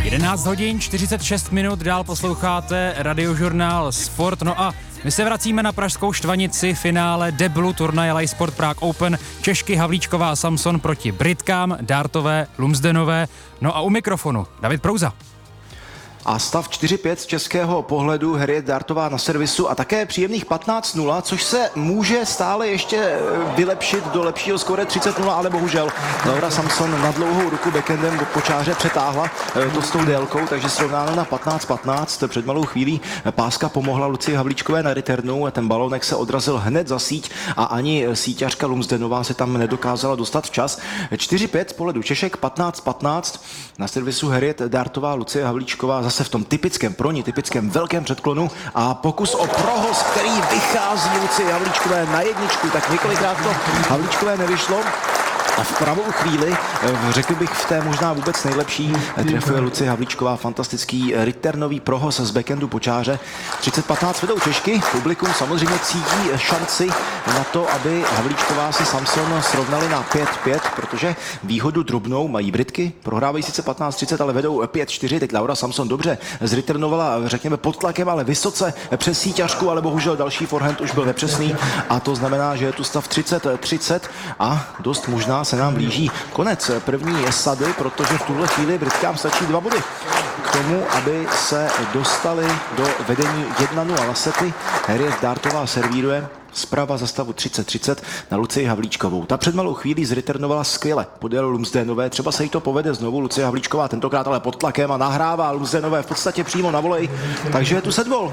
11 hodin 46 minut, dál posloucháte Radiožurnál Sport. No a my se vracíme na pražskou Štvanici, finále deblu turnaje Live Sport Prague Open. Češky Havlíčková a Samson proti Britkám, Dártové, Lumsdenové. No a u mikrofonu David Prouza. A stav 4-5 z českého pohledu, Harriet Dártová na servisu a také příjemných 15-0, což se může stále ještě vylepšit do lepšího skóre 30-0, ale bohužel Laura Samson na dlouhou ruku backendem po čáře přetáhla to s tou délkou, takže srovnáno na 15-15. Před malou chvílí páska pomohla Lucii Havlíčkové na returnu, ten balónek se odrazil hned za síť a ani síťařka Lumsdenová se tam nedokázala dostat včas. 4-5 z pohledu Češek, 15-15 na servisu Harriet Dártová, Lucie Havlíčková zase v tom typickém, pro ní typickém velkém předklonu a pokus o prohoz, který vychází Lucii Havlíčkové na jedničku, tak několikrát to Havlíčkové nevyšlo. A v pravou chvíli, řekl bych v té možná vůbec nejlepší, trefuje Lucie Havlíčková fantastický returnový prohoz z backendu po čáře. 30-15 vedou Češky, publikum samozřejmě cítí šanci na to, aby Havlíčková si Samson srovnali na 5-5, protože výhodu drobnou mají Britky, prohrávají sice 15-30, ale vedou 5-4, teď Laura Samson dobře zreturnovala, řekněme pod tlakem, ale vysoce přes síťařku, ale bohužel další forehand už byl nepřesný a to znamená, že je tu stav 30-30 a dost možná se nám blíží konec první sady, protože v tuhle chvíli Britkám stačí 2 body k tomu, aby se dostali do vedení 1-0 na sety. Harriet Dártová servíruje zprava za stavu 30-30 na Lucii Havlíčkovou. Ta před malou chvílí zreturnovala skvěle podél Lumsdenové, třeba se jí to povede znovu. Lucie Havlíčková tentokrát ale pod tlakem a nahrává Lumsdenové v podstatě přímo na volej, takže je tu setball.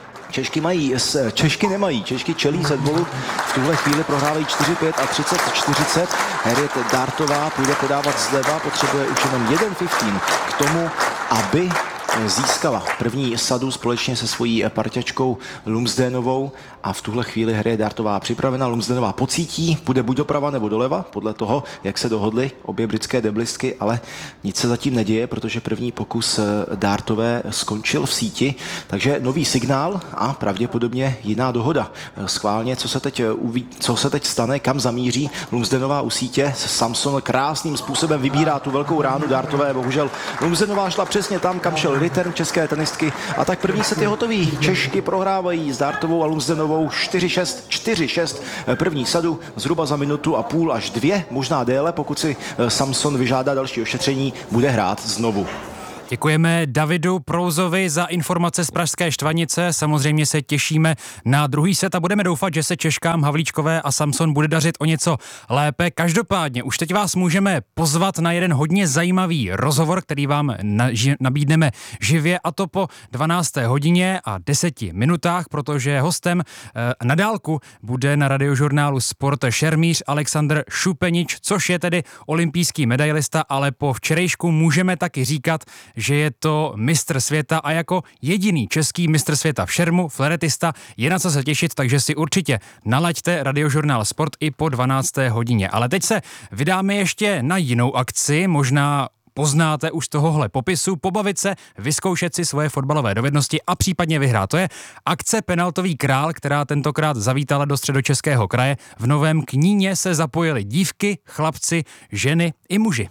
Češky nemají, Češky čelí setballu, v tuhle chvíli prohrávají 4-5 a 30-40. Harriet Dártová půjde podávat zleva, potřebuje už jenom 1-15 k tomu, aby získala první sadu společně se svojí parťačkou Lumsdenovou a v tuhle chvíli Harriet Dártová připravena, Lumsdenová pocítí, bude buď doprava nebo doleva, podle toho, jak se dohodly obě britské deblistky, ale nic se zatím neděje, protože první pokus Dártové skončil v síti, takže nový signál a pravděpodobně jiná dohoda. Schválně, co se teď stane, kam zamíří Lumsdenová u sítě, Samson krásným způsobem vybírá tu velkou ránu Dártové, bohužel Lumsdenová šla přesně tam, kam šel return české tenistky a tak první set je hotový. Češky prohrávají s Dártovou a Lumsdenovou 4-6. První sadu zhruba za minutu a půl až 2, možná déle, pokud si Samson vyžádá další ošetření, bude hrát znovu. Děkujeme Davidu Prouzovi za informace z pražské Štvanice. Samozřejmě se těšíme na druhý set a budeme doufat, že se Češkám Havlíčkové a Samson bude dařit o něco lépe. Každopádně už teď vás můžeme pozvat na jeden hodně zajímavý rozhovor, který vám nabídneme živě, a to po 12. hodině a 10 minutách, protože hostem na dálku bude na Radiožurnálu Sport šermíř Alexandr Šupenič, což je tedy olympijský medailista, ale po včerejšku můžeme taky říkat, že je to mistr světa a jako jediný český mistr světa v šermu, fleretista, je na co se těšit, takže si určitě nalaďte Radiožurnál Sport i po 12. hodině. Ale teď se vydáme ještě na jinou akci, možná poznáte už z tohohle popisu, pobavit se, vyzkoušet si svoje fotbalové dovednosti a případně vyhrát. To je akce Penaltový král, která tentokrát zavítala do Středočeského kraje. V Novém Kníně se zapojili dívky, chlapci, ženy i muži.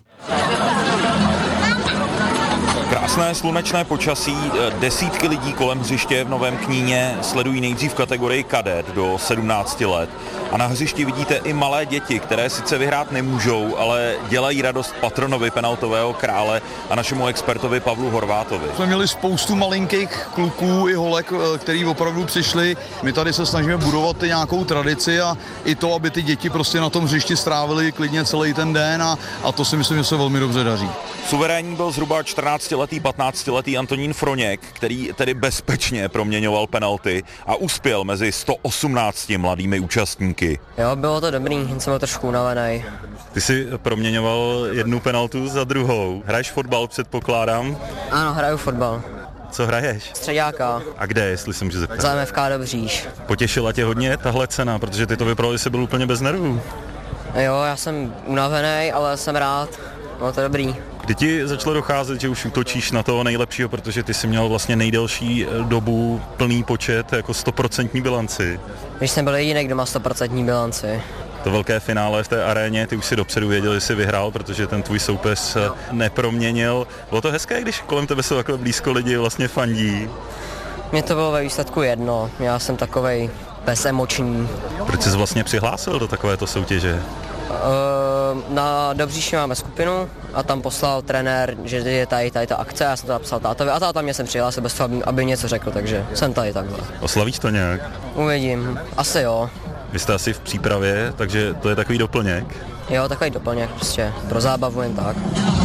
Krásné slunečné počasí, desítky lidí kolem hřiště v Novém Kníně sledují nejdřív kategorii kadet do 17 let. A na hřišti vidíte i malé děti, které sice vyhrát nemůžou, ale dělají radost patronovi Penaltového krále a našemu expertovi Pavlu Horvátovi. Jsme měli spoustu malinkých kluků i holek, který opravdu přišli. My tady se snažíme budovat nějakou tradici a i to, aby ty děti prostě na tom hřišti strávili klidně celý ten den a to si myslím, že se velmi dobře daří. Suverénní byl zhruba 14letý, 15letý Antonín Froněk, který tedy bezpečně proměňoval penalty a uspěl mezi 118 mladými účastníky. Jo, bylo to dobrý, jen jsem byl trošku unavený. Ty jsi proměňoval jednu penaltu za druhou. Hraješ fotbal, předpokládám? Ano, hraju fotbal. Co hraješ? Středáka. A kde, jestli se můžu zeptat? Za MFK Dobříž. Potěšila tě hodně tahle cena, protože ty to vypadalo, že jsi byl úplně bez nervů. Jo, já jsem unavený, ale jsem rád. No to dobrý. Kdy ti začalo docházet, že už útočíš na toho nejlepšího, protože ty jsi měl vlastně nejdelší dobu plný počet, jako 100% bilanci? Když jsem byl jediný, kdo má 100% bilanci. To velké finále v té aréně, ty už si dopředu věděl, že jsi vyhrál, protože ten tvůj soupeř neproměnil. Bylo to hezké, když kolem tebe jsou takhle blízko lidi vlastně fandí? Mně to bylo ve výsledku jedno, já jsem takovej bezemoční. Proč jsi vlastně přihlásil do takovéto soutěže? Na Dobříši máme skupinu a tam poslal trenér, že je tady ta akce, já jsem to napsal tátovi a táta mě jsem přihlásil bez toho, aby něco řekl, takže jsem tady takhle. Oslavíš to nějak? Uvidím, asi jo. Vy jste asi v přípravě, takže to je takový doplněk? Jo, takový doplněk prostě, pro zábavu jen tak.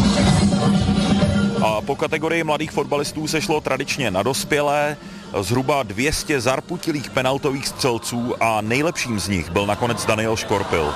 A po kategorii mladých fotbalistů se šlo tradičně na dospělé, zhruba 200 zarputilých penaltových střelců a nejlepším z nich byl nakonec Daniel Škorpil.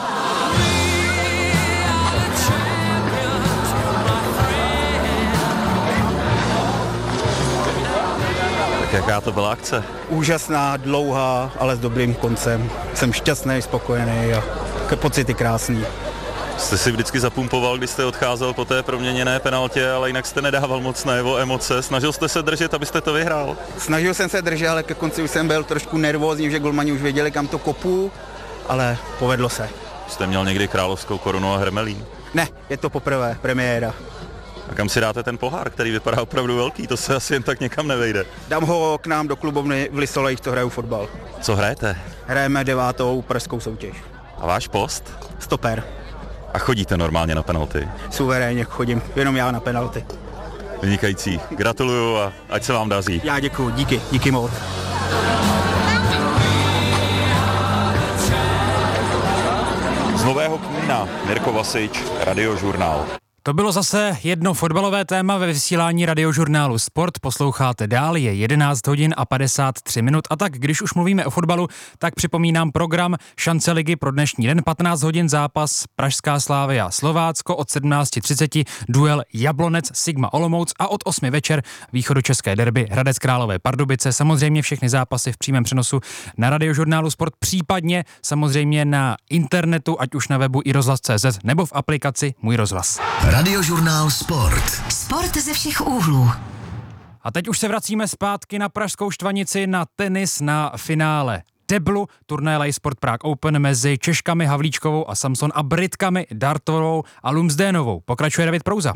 Tak jaká to byla akce? Úžasná, dlouhá, ale s dobrým koncem. Jsem šťastný, spokojený a pocity krásný. Jste si vždycky zapumpoval, když jste odcházel po té proměněné penaltě, ale jinak jste nedával moc najevo emoce. Snažil jste se držet, abyste to vyhrál? Snažil jsem se držet, ale ke konci už jsem byl trošku nervózní, že golmani už věděli, kam to kopu, ale povedlo se. Jste měl někdy královskou korunu a hrmelín? Ne, je to poprvé, premiéra. A kam si dáte ten pohár, který vypadá opravdu velký? To se asi jen tak někam nevejde. Dám ho k nám do klubovny v Lisolejích, to hraju fotbal. Co hrajete? Hrajeme 9. pražskou soutěž. A váš post? Stoper. A chodíte normálně na penalty? Suverénně chodím, jenom já na penalty. Vynikající. Gratuluju a ať se vám daří. Já děkuju, díky moc. Z Nového Knína Mirko Vasič, Radiožurnál. To bylo zase jedno fotbalové téma ve vysílání Radiožurnálu Sport. Posloucháte dál, je 11 hodin a 53 minut. A tak, když už mluvíme o fotbalu, tak připomínám program Šance ligy pro dnešní den. 15 hodin zápas Pražská Slavia Slovácko, od 17:30 duel Jablonec Sigma Olomouc a od 8 večer východočeské derby Hradec Králové Pardubice. Samozřejmě všechny zápasy v přímém přenosu na Radiožurnálu Sport, případně samozřejmě na internetu, ať už na webu iRozhlas.cz nebo v aplikaci Můj rozhlas. Radiožurnál Sport. Sport ze všech úhlů. A teď už se vracíme zpátky na pražskou Štvanici na tenis na finále deblu turnaje Live Sport Prague Open mezi Češkami Havlíčkovou a Samson a Britkami Dartovou a Lumsdénovou. Pokračuje David Prouza.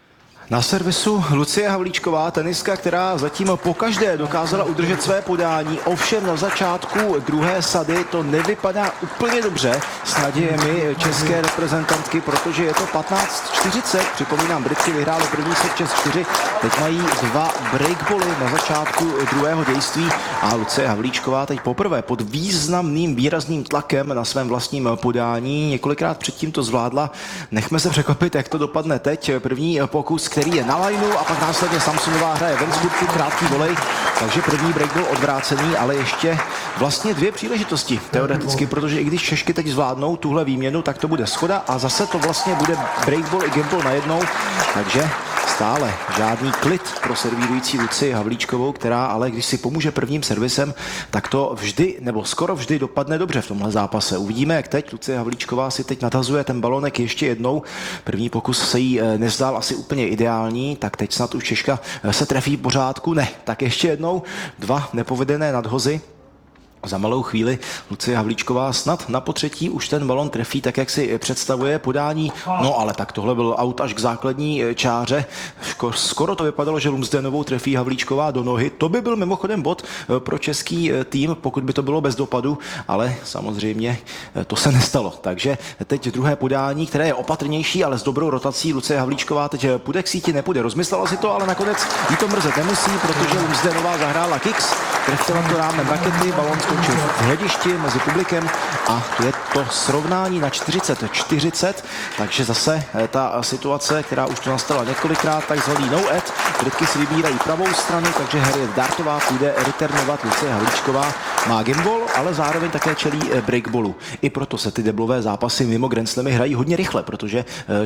Na servisu Lucie Havlíčková, tenistka, která zatím pokaždé dokázala udržet své podání, ovšem na začátku druhé sady to nevypadá úplně dobře s nadějemi české reprezentantky, protože je to 15:40, připomínám, Britky vyhrály první set 6-4, teď mají 2 breakboly na začátku druhého dějství a Lucie Havlíčková teď poprvé pod významným výrazným tlakem na svém vlastním podání, několikrát předtím to zvládla, nechme se překvapit, jak to dopadne teď, první pokus, který je na lineu a pak následně Samsonová hraje Vensburku, krátký volej, takže první breakball odvrácený, ale ještě vlastně 2 příležitosti teoreticky, protože i když Češky teď zvládnou tuhle výměnu, tak to bude schoda a zase to vlastně bude breakball i gameball najednou, takže stále žádný klid pro servírující Lucii Havlíčkovou, která ale když si pomůže prvním servisem, tak to vždy nebo skoro vždy dopadne dobře v tomhle zápase. Uvidíme, jak teď Lucie Havlíčková si teď natazuje ten balonek ještě jednou. První pokus se jí nezdál asi úplně ideální, tak teď snad už Češka se trefí v pořádku. Ne, tak ještě jednou 2 nepovedené nadhozy. Za malou chvíli Lucie Havlíčková snad na potřetí už ten balon trefí tak, jak si představuje podání. No ale tak tohle byl aut až k základní čáře. Skoro to vypadalo, že Lumsdénovou trefí Havlíčková do nohy. To by byl mimochodem bod pro český tým, pokud by to bylo bez dopadu, ale samozřejmě to se nestalo. Takže teď druhé podání, které je opatrnější, ale s dobrou rotací. Lucie Havlíčková teď půjde k síti, nepůjde. Rozmyslela si to, ale nakonec jí to mrzet nemusí, protože Lumsdénová zahrála kicks, trefila to rámem rakety, balon skončil v hledišti mezi publikem a je to srovnání na 40-40, takže zase ta situace, která už tu nastala několikrát, takzvaný no-ad. Britky si vybírají pravou stranu, takže Harriet Dartová půjde returnovat, Lucie Havlíčková má gameball, ale zároveň také čelí breakballu. I proto se ty deblové zápasy mimo Grand Slamy hrají hodně rychle, protože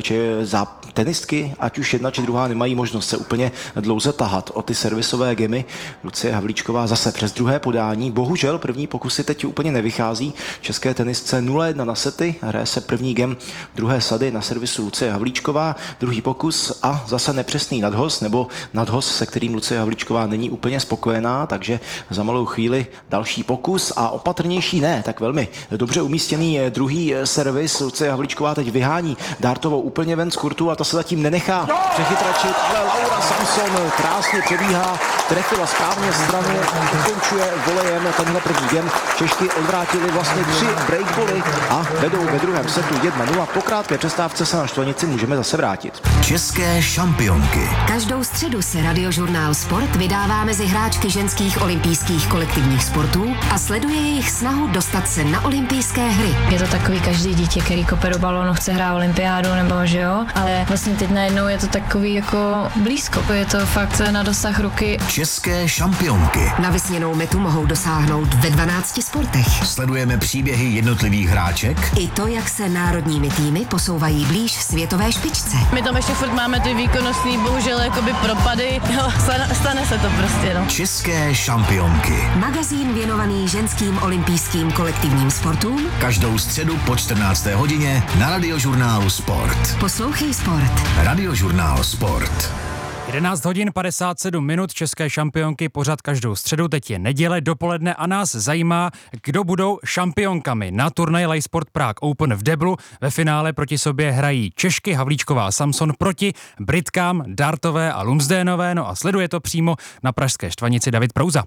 tenistky, ať už jedna či druhá, nemají možnost se úplně dlouze tahat o ty servisové gemy. Lucie Havlíčková zase přes druhé podání, bohužel první první pokusy teď úplně nevychází. České tenisce 0-1 na sety, hraje se první gem druhé sady na servisu Lucie Havlíčková, druhý pokus a zase nepřesný nadhoz, nebo nadhoz, se kterým Lucie Havlíčková není úplně spokojená, takže za malou chvíli další pokus a opatrnější ne, tak velmi dobře umístěný druhý servis. Lucie Havlíčková teď vyhání Dártovou úplně ven z kurtu a ta se zatím nenechá přechytračit, ale Laura Samson krásně přebíhá, trefila správně stranu, ukončuje volejem tenhle první gem. Češky odvrátili vlastně 3 breakbally a vedou ve druhém setu 1-0. Po krátké přestávce se na Štvanici můžeme zase vrátit. České šampionky. Každou středu se Radiožurnál Sport vydává mezi hráčky ženských olympijských kolektivních sportů a sleduje jejich snahu dostat se na olympijské hry. Je to takový každý dítě, který kope do balónu, chce hrát olympiádu nebo že jo, ale vlastně teď najednou je to takový jako blízko, je to fakt na dosah ruky. České šampionky. Na vysněnou metu mohou dosáhnout ve 12 sportech. Sledujeme příběhy jednotlivých hráček I to, jak se národními týmy posouvají blíž světové špičce. My tam ještě furt máme ty výkonnostní, bohužel jakoby propady, jo, stane se to prostě, no. České šampionky. Magazín věnovaný ženským olympijským kolektivním sportům. Každou středu po 14. hodině na Radiožurnálu Sport. Poslouchej Sport. Radiožurnál Sport. 11 hodin 57 minut, české šampionky pořad každou středu, teď je neděle dopoledne a nás zajímá, kdo budou šampionkami. Na turnaji Lay Sport Prague Open v Deblu ve finále proti sobě hrají Češky Havlíčková a Samson proti Britkám Dartové a Lumsdenové, no a sleduje to přímo na pražské Štvanici David Prouza.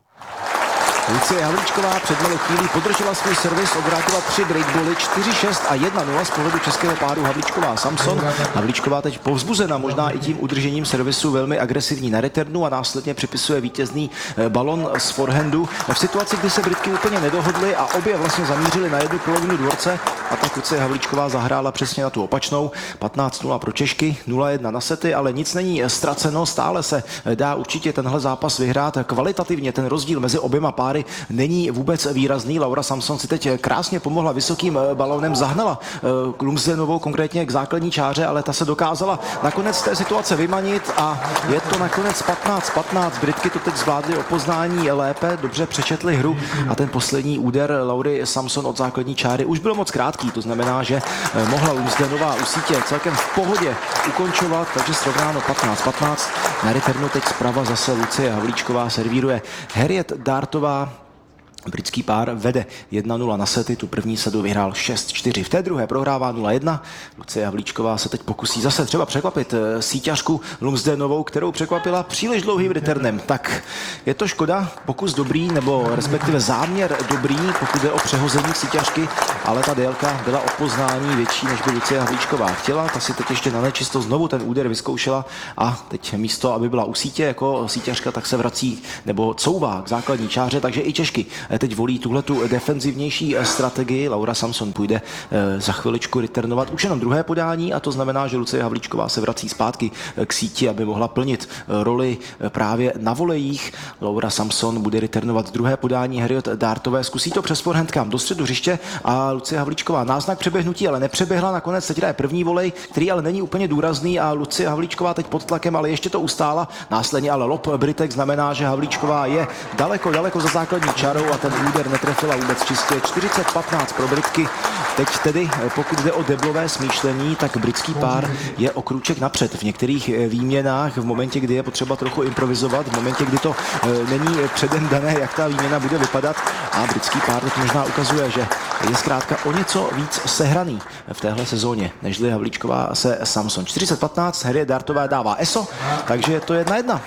Lucie Havlíčková před malou chvílí podržela svůj servis, obrátila 3 breakbally, 4-6 a 1-0 z pohledu českého páru Havlíčková a Samson. Havlíčková teď povzbuzena možná i tím udržením servisu velmi agresivní na returnu a následně připisuje vítězný balon z forehandu. V situaci, kdy se Britky úplně nedohodly a obě vlastně zamířily na jednu polovinu dvorce a tak Lucie Havlíčková zahrála přesně na tu opačnou. 15-0 pro Češky, 0-1 na sety, ale nic není ztraceno, stále se dá určitě tenhle zápas vyhrát. Kvalitativně ten rozdíl mezi oběma páry není vůbec výrazný. Laura Samson si teď krásně pomohla vysokým balónem, zahnala Lumsdenovou konkrétně k základní čáře, ale ta se dokázala nakonec z té situace vymanit a je to nakonec 15-15. Britky to teď zvládly o poznání lépe, dobře přečetly hru a ten poslední úder Laury Samson od základní čáry už byl moc krátký, to znamená, že mohla Lumsdenová u sítě celkem v pohodě ukončovat, takže srovnáno 15-15. Na returnu teď zprava zase Lucie Havlíčková servíruje Harriet Dartová. Britský pár vede 1-0 na sety, tu první sadu vyhrál 6-4. V té druhé prohrává 0-1. Lucie Havlíčková se teď pokusí zase třeba překvapit síťařku Lumsdenovou, kterou překvapila příliš dlouhým returnem. Tak je to škoda, pokus dobrý, nebo respektive záměr dobrý, pokud jde o přehození síťařky, ale ta délka byla o poznání větší, než by Lucie Havlíčková chtěla. Ta si teď ještě na nečisto znovu ten úder vyzkoušela a teď místo, aby byla u sítě jako síťařka, tak se vrací nebo couvá k základní čáře, takže i Češky teď volí tuhletu defenzivnější strategii. Laura Samson půjde za chviličku returnovat už jenom druhé podání a to znamená, že Lucie Havlíčková se vrací zpátky k síti, aby mohla plnit roli právě na volejích. Laura Samson bude returnovat druhé podání Harriet Dartové. Zkusí to přes forehand kam do středu hřiště a Lucie Havlíčková náznak přeběhnutí, ale nepřeběhla. Nakonec teď hraje první volej, který ale není úplně důrazný a Lucie Havlíčková teď pod tlakem, ale ještě to ustála. Následně ale lob Britek znamená, že Havlíčková je daleko za základní čarou a ten úder netrefila vůbec čistě. 40-15 pro Britky. Teď tedy, pokud jde o deblové smýšlení, tak britský pár je o krůček napřed v některých výměnách, v momentě, kdy je potřeba trochu improvizovat, v momentě, kdy to není předem dané, jak ta výměna bude vypadat. A britský pár teď možná ukazuje, že je zkrátka o něco víc sehraný v téhle sezóně, nežli Havlíčková se Samson. 40-15, Harriet Dartová dává ESO, takže je to 1-1.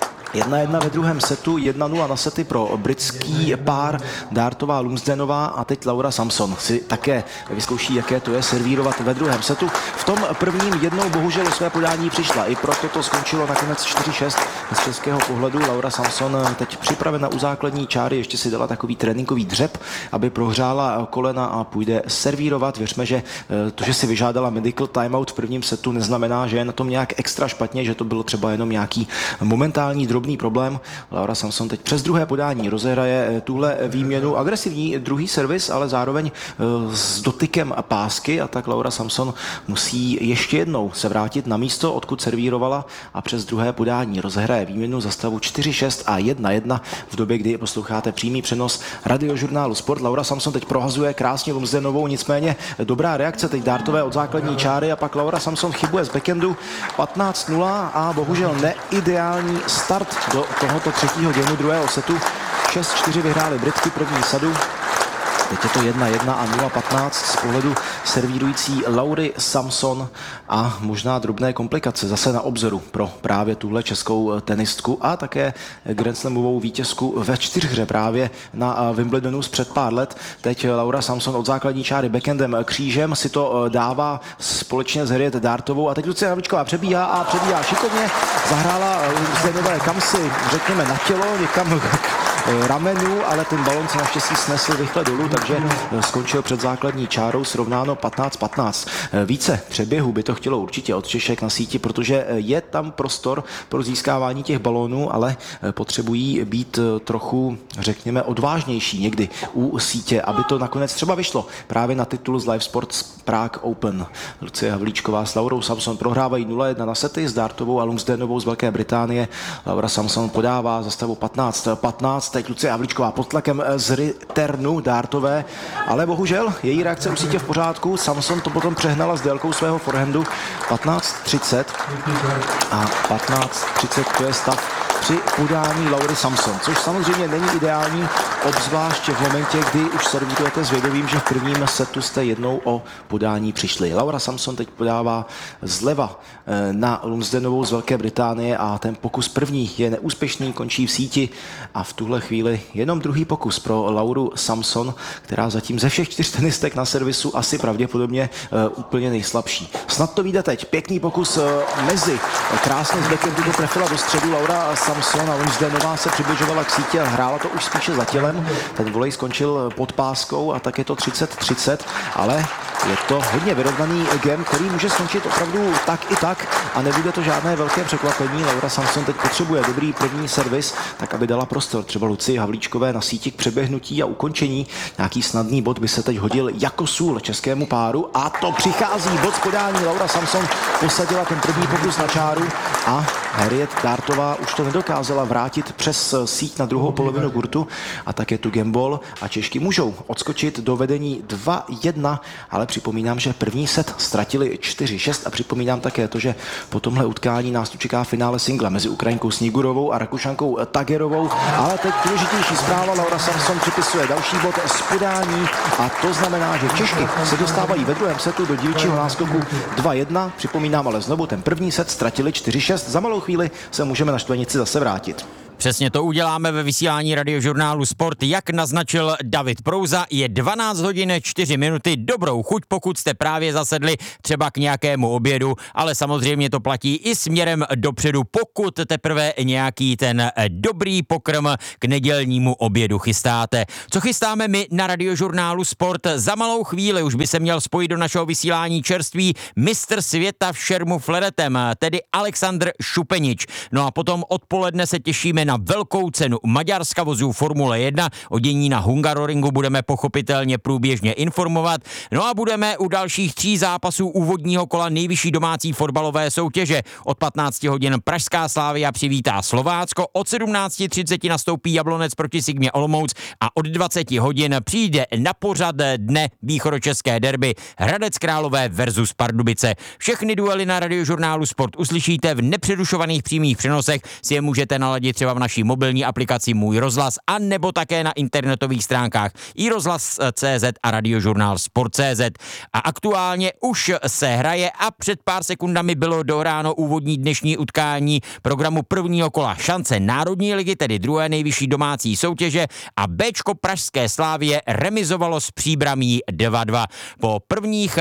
1-1 ve druhém setu, 1-0 na sety pro britský pár Dartová Lumsdenová a teď Laura Samson si také vyzkouší, jaké to je servírovat ve druhém setu. V tom prvním jednou bohužel o své podání přišla, i proto to skončilo nakonec 4-6 z českého pohledu. Laura Samson teď připravena u základní čáry, ještě si dala takový tréninkový dřep, aby prohřála kolena a půjde servírovat. Věřme, že to, že si vyžádala medical timeout v prvním setu, neznamená, že je na tom nějak extra špatně, že to bylo třeba jenom nějaký momentální drobný problém. Laura Samson teď přes druhé podání rozehraje tuhle výměnu. Agresivní druhý servis, ale zároveň s dotykem pásky a tak Laura Samson musí ještě jednou se vrátit na místo, odkud servírovala a přes druhé podání rozehraje výměnu za stavu 4-6 a 1-1 v době, kdy posloucháte přímý přenos Radiožurnálu Sport. Laura Samson teď prohazuje krásně Lumsdenovou, nicméně dobrá reakce teď dártové od základní čáry a pak Laura Samson chybuje z backendu 15-0 a bohužel neideální start do tohoto třetího dějnu druhého setu. 6-4 vyhrály Britky první sadu. Teď je to 1-1 a 0-15 z pohledu servírující Laury Samson a možná drobné komplikace zase na obzoru pro právě tuhle českou tenistku a také Grand Slamovou vítězku ve čtyřhře právě na Wimbledonu z před pár let. Teď Laura Samson od základní čáry backendem křížem si to dává společně s Harriet Dartovou a teď Lucie Havlíčková přebíhá šikovně, zahrála Zdenové kamsi, řekněme na tělo, někam ramenu, ale ten balon se naštěstí snesl rychle dolů, takže skončil před základní čárou, srovnáno 15-15. Více přeběhů by to chtělo určitě od Češek na síti, protože je tam prostor pro získávání těch balónů, ale potřebují být trochu, řekněme, odvážnější někdy u sítě, aby to nakonec třeba vyšlo právě na titul z Live Sports Prague Open. Lucie Havlíčková s Laurou Samson prohrávají 0-1 na sety s Dartovou a Lumsdenovou z Velké Británie. Laura Samson podává za stavu 15-15. Teď Lucie Havlíčková pod tlakem z returnu Dartové, ale bohužel její reakce u sítě v pořádku. Samson to potom přehnala s délkou svého forehandu 15-30 a 15-30 to je stav při podání Laury Samson, což samozřejmě není ideální, obzvlášť v momentě, kdy už servírujete s vědomím, že v prvním setu jste jednou o podání přišli. Laura Samson teď podává zleva na Lumsdenovou z Velké Británie a ten pokus první je neúspěšný, končí v síti a v tuhle chvíli jenom druhý pokus pro Lauru Samson, která zatím ze všech 4 tenistek na servisu asi pravděpodobně úplně nejslabší. Snad to vyjde teď. Pěkný pokus mezi. Krásně z backendu to trefila do středu Laura Samson a Lumsdenová se přibližovala k síti a hrála to už spíše za tělem. Ten volej skončil pod páskou a tak je to 30-30, ale je to hodně vyrovnaný game, který může skončit opravdu tak i tak a nebude to žádné velké překvapení. Laura Samson teď potřebuje dobrý první servis, tak aby dala prostor třeba Lucii Havlíčkové na síti k přeběhnutí a ukončení. Nějaký snadný bod by se teď hodil jako sůl českému páru a to přichází bod z podání. Laura Samson posadila ten první pokus na čáru a Harriet Dartová už to nedokázala vrátit přes síť na druhou polovinu kurtu a tak je tu gambol a Češky můžou odskočit do vedení 2-1, ale připomínám, že první set ztratili 4-6 a připomínám také to, že po tomhle utkání nás tu čeká finále singla mezi Ukrajinkou Snigurovou a Rakušankou Tagerovou, ale teď důležitější zpráva, Laura Samson připisuje další bod z podání a to znamená, že Češky se dostávají ve druhém setu do dílčího náskoku 2-1, připomínám ale znovu, ten první set ztratili 4-6, za malou chvíli se můžeme na štvanici zase vrátit. Přesně to uděláme ve vysílání Radiožurnálu Sport. Jak naznačil David Prouza, je 12 hodin 4 minuty. Dobrou chuť, pokud jste právě zasedli třeba k nějakému obědu, ale samozřejmě to platí i směrem dopředu, pokud teprve nějaký ten dobrý pokrm k nedělnímu obědu chystáte. Co chystáme my na Radiožurnálu Sport? Za malou chvíli už by se měl spojit do našeho vysílání čerstvý mistr světa v šermu fleretem, tedy Alexandr Šupenič. No a potom odpoledne se těšíme na velkou cenu Maďarska vozů Formule 1. O dění na Hungaroringu budeme pochopitelně průběžně informovat. No a budeme u dalších 3 zápasů úvodního kola nejvyšší domácí fotbalové soutěže. Od 15 hodin Pražská Slavia přivítá Slovácko, od 17:30 nastoupí Jablonec proti Sigmě Olomouc a od 20 hodin přijde na pořad dne východočeské derby Hradec Králové versus Pardubice. Všechny duely na Radiožurnálu Sport uslyšíte v nepřerušovaných přímých přenosech, si je můžete naladit třeba v naší mobilní aplikaci Můj rozhlas a nebo také na internetových stránkách iRozhlas.cz a Radiožurnál Sport.cz. A aktuálně už se hraje a před pár sekundami bylo dohráno úvodní dnešní utkání programu prvního kola šance Národní ligy, tedy druhé nejvyšší domácí soutěže a Bčko Pražské Slávie remizovalo s Příbramí 2-2. Po prvních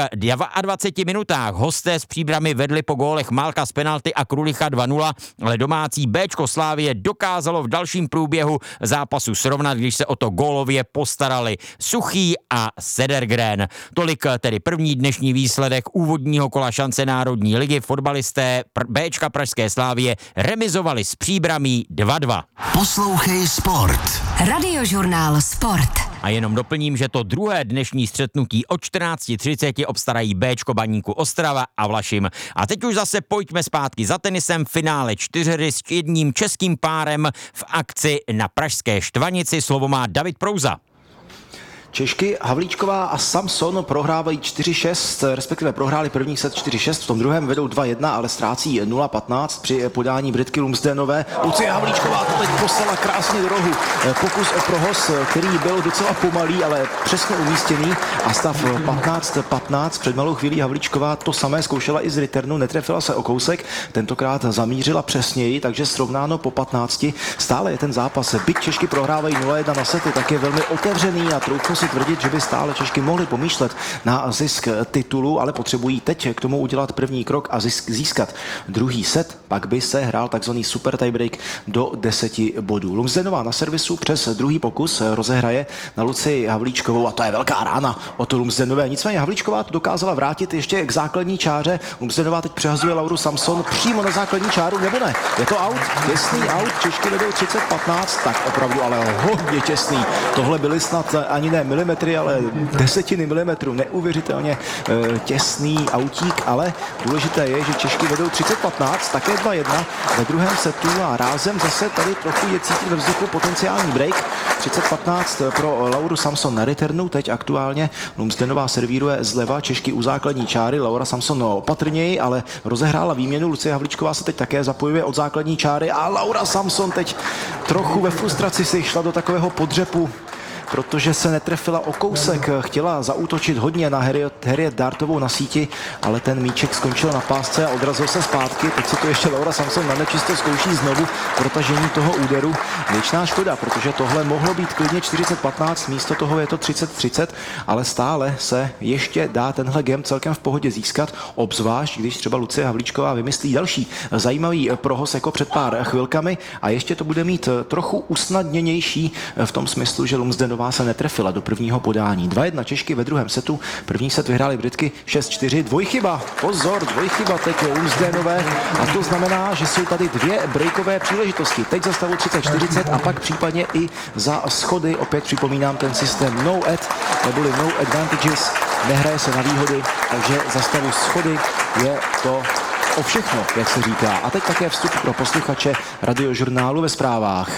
22 minutách hosté s Příbrami vedli po gólech Málka z penalty a Krulicha 2-0, ale domácí Bčko Slávie dokázalo dokázalo v dalším průběhu zápasu srovnat, když se o to gólově postarali Suchý a Sedergren. Tolik tedy první dnešní výsledek úvodního kola šance Národní ligy. Fotbalisté Bčka Pražské Slávie remizovali s Příbramí 2-2. Poslouchej sport. Radiožurnál Sport. A jenom doplním, že to druhé dnešní střetnutí od 14:30 obstarají Bčko Baníku Ostrava a Vlašim. A teď už zase pojďme zpátky za tenisem. Finále 4 s jedním českým párem v akci na pražské Štvanici. Slovo má David Prouza. Češky Havlíčková a Samson prohrávají 4-6, respektive prohráli první set 4-6, v tom druhém vedou 2-1, ale ztrácí 0-15 při podání Britky Lumsdenové. Lucie Havlíčková to teď poslala krásně do rohu. Pokus o prohoz, který byl docela pomalý, ale přesně umístěný a stav 15-15. Před malou chvílí Havlíčková to samé zkoušela i z returnu, netrefila se o kousek, tentokrát zamířila přesněji, takže srovnáno po 15. Stále je ten zápas, byť Češky prohrávají 0-1 na sety, tak je velmi otevřený a troufnu si tvrdit, že by stále Češky mohly pomýšlet na zisk titulu, ale potřebují teď k tomu udělat první krok a získat druhý set, pak by se hrál takzvaný super tiebreak do 10 bodů. Lumsdenová na servisu přes druhý pokus rozehraje na Lucii Havlíčkovou a to je velká rána od Lumsdenové. Nicméně Havlíčková to dokázala vrátit ještě k základní čáře. Lumsdenová teď přehazuje Lauru Samson přímo na základní čáru, nebo ne? Je to out, těsný out, Češky vedou 30-15, tak opravdu ale hodně těsný. Tohle byly snad ani ne milimetry, ale desetiny milimetrů, neuvěřitelně těsný autík, ale důležité je, že Češky vedou 30-15, také 2-1 ve druhém setu a rázem zase tady trochu je cítit ve vzduchu potenciální break. 30-15 pro Lauru Samson na returnu, teď aktuálně Lumsdenová servíruje zleva, Češky u základní čáry, Laura Samson opatrněji, ale rozehrála výměnu, Lucie Havlíčková se teď také zapojuje od základní čáry a Laura Samson teď trochu ve frustraci si šla do takového podřepu, protože se netrefila o kousek, chtěla zaútočit hodně na Harriet Dartovou na síti, ale ten míček skončil na pásce a odrazil se zpátky. Teď si to ještě Laura Samson na nečisto zkouší znovu protažení toho úderu. Věčná škoda, protože tohle mohlo být klidně 40-15, místo toho je to 30-30, ale stále se ještě dá tenhle game celkem v pohodě získat, obzvlášť když třeba Lucie Havlíčková vymyslí další zajímavý prohoz jako před pár chvilkami a ještě to bude mít trochu usnadněnější v tom smyslu, že Lumsdenová se netrefila do prvního podání. 2-1 Češky ve druhém setu. První set vyhrály Britky 6-4. Dvojchyba. Pozor, dvojchyba teď Lumsdenové. A to znamená, že jsou tady dvě breakové příležitosti. Teď za stavu 30-40 a pak případně i za schody. Opět připomínám ten systém no ad, neboli no advantages. Nehraje se na výhody, takže za stavu schody je to o všechno, jak se říká. A teď také vstup pro posluchače Radiožurnálu ve zprávách.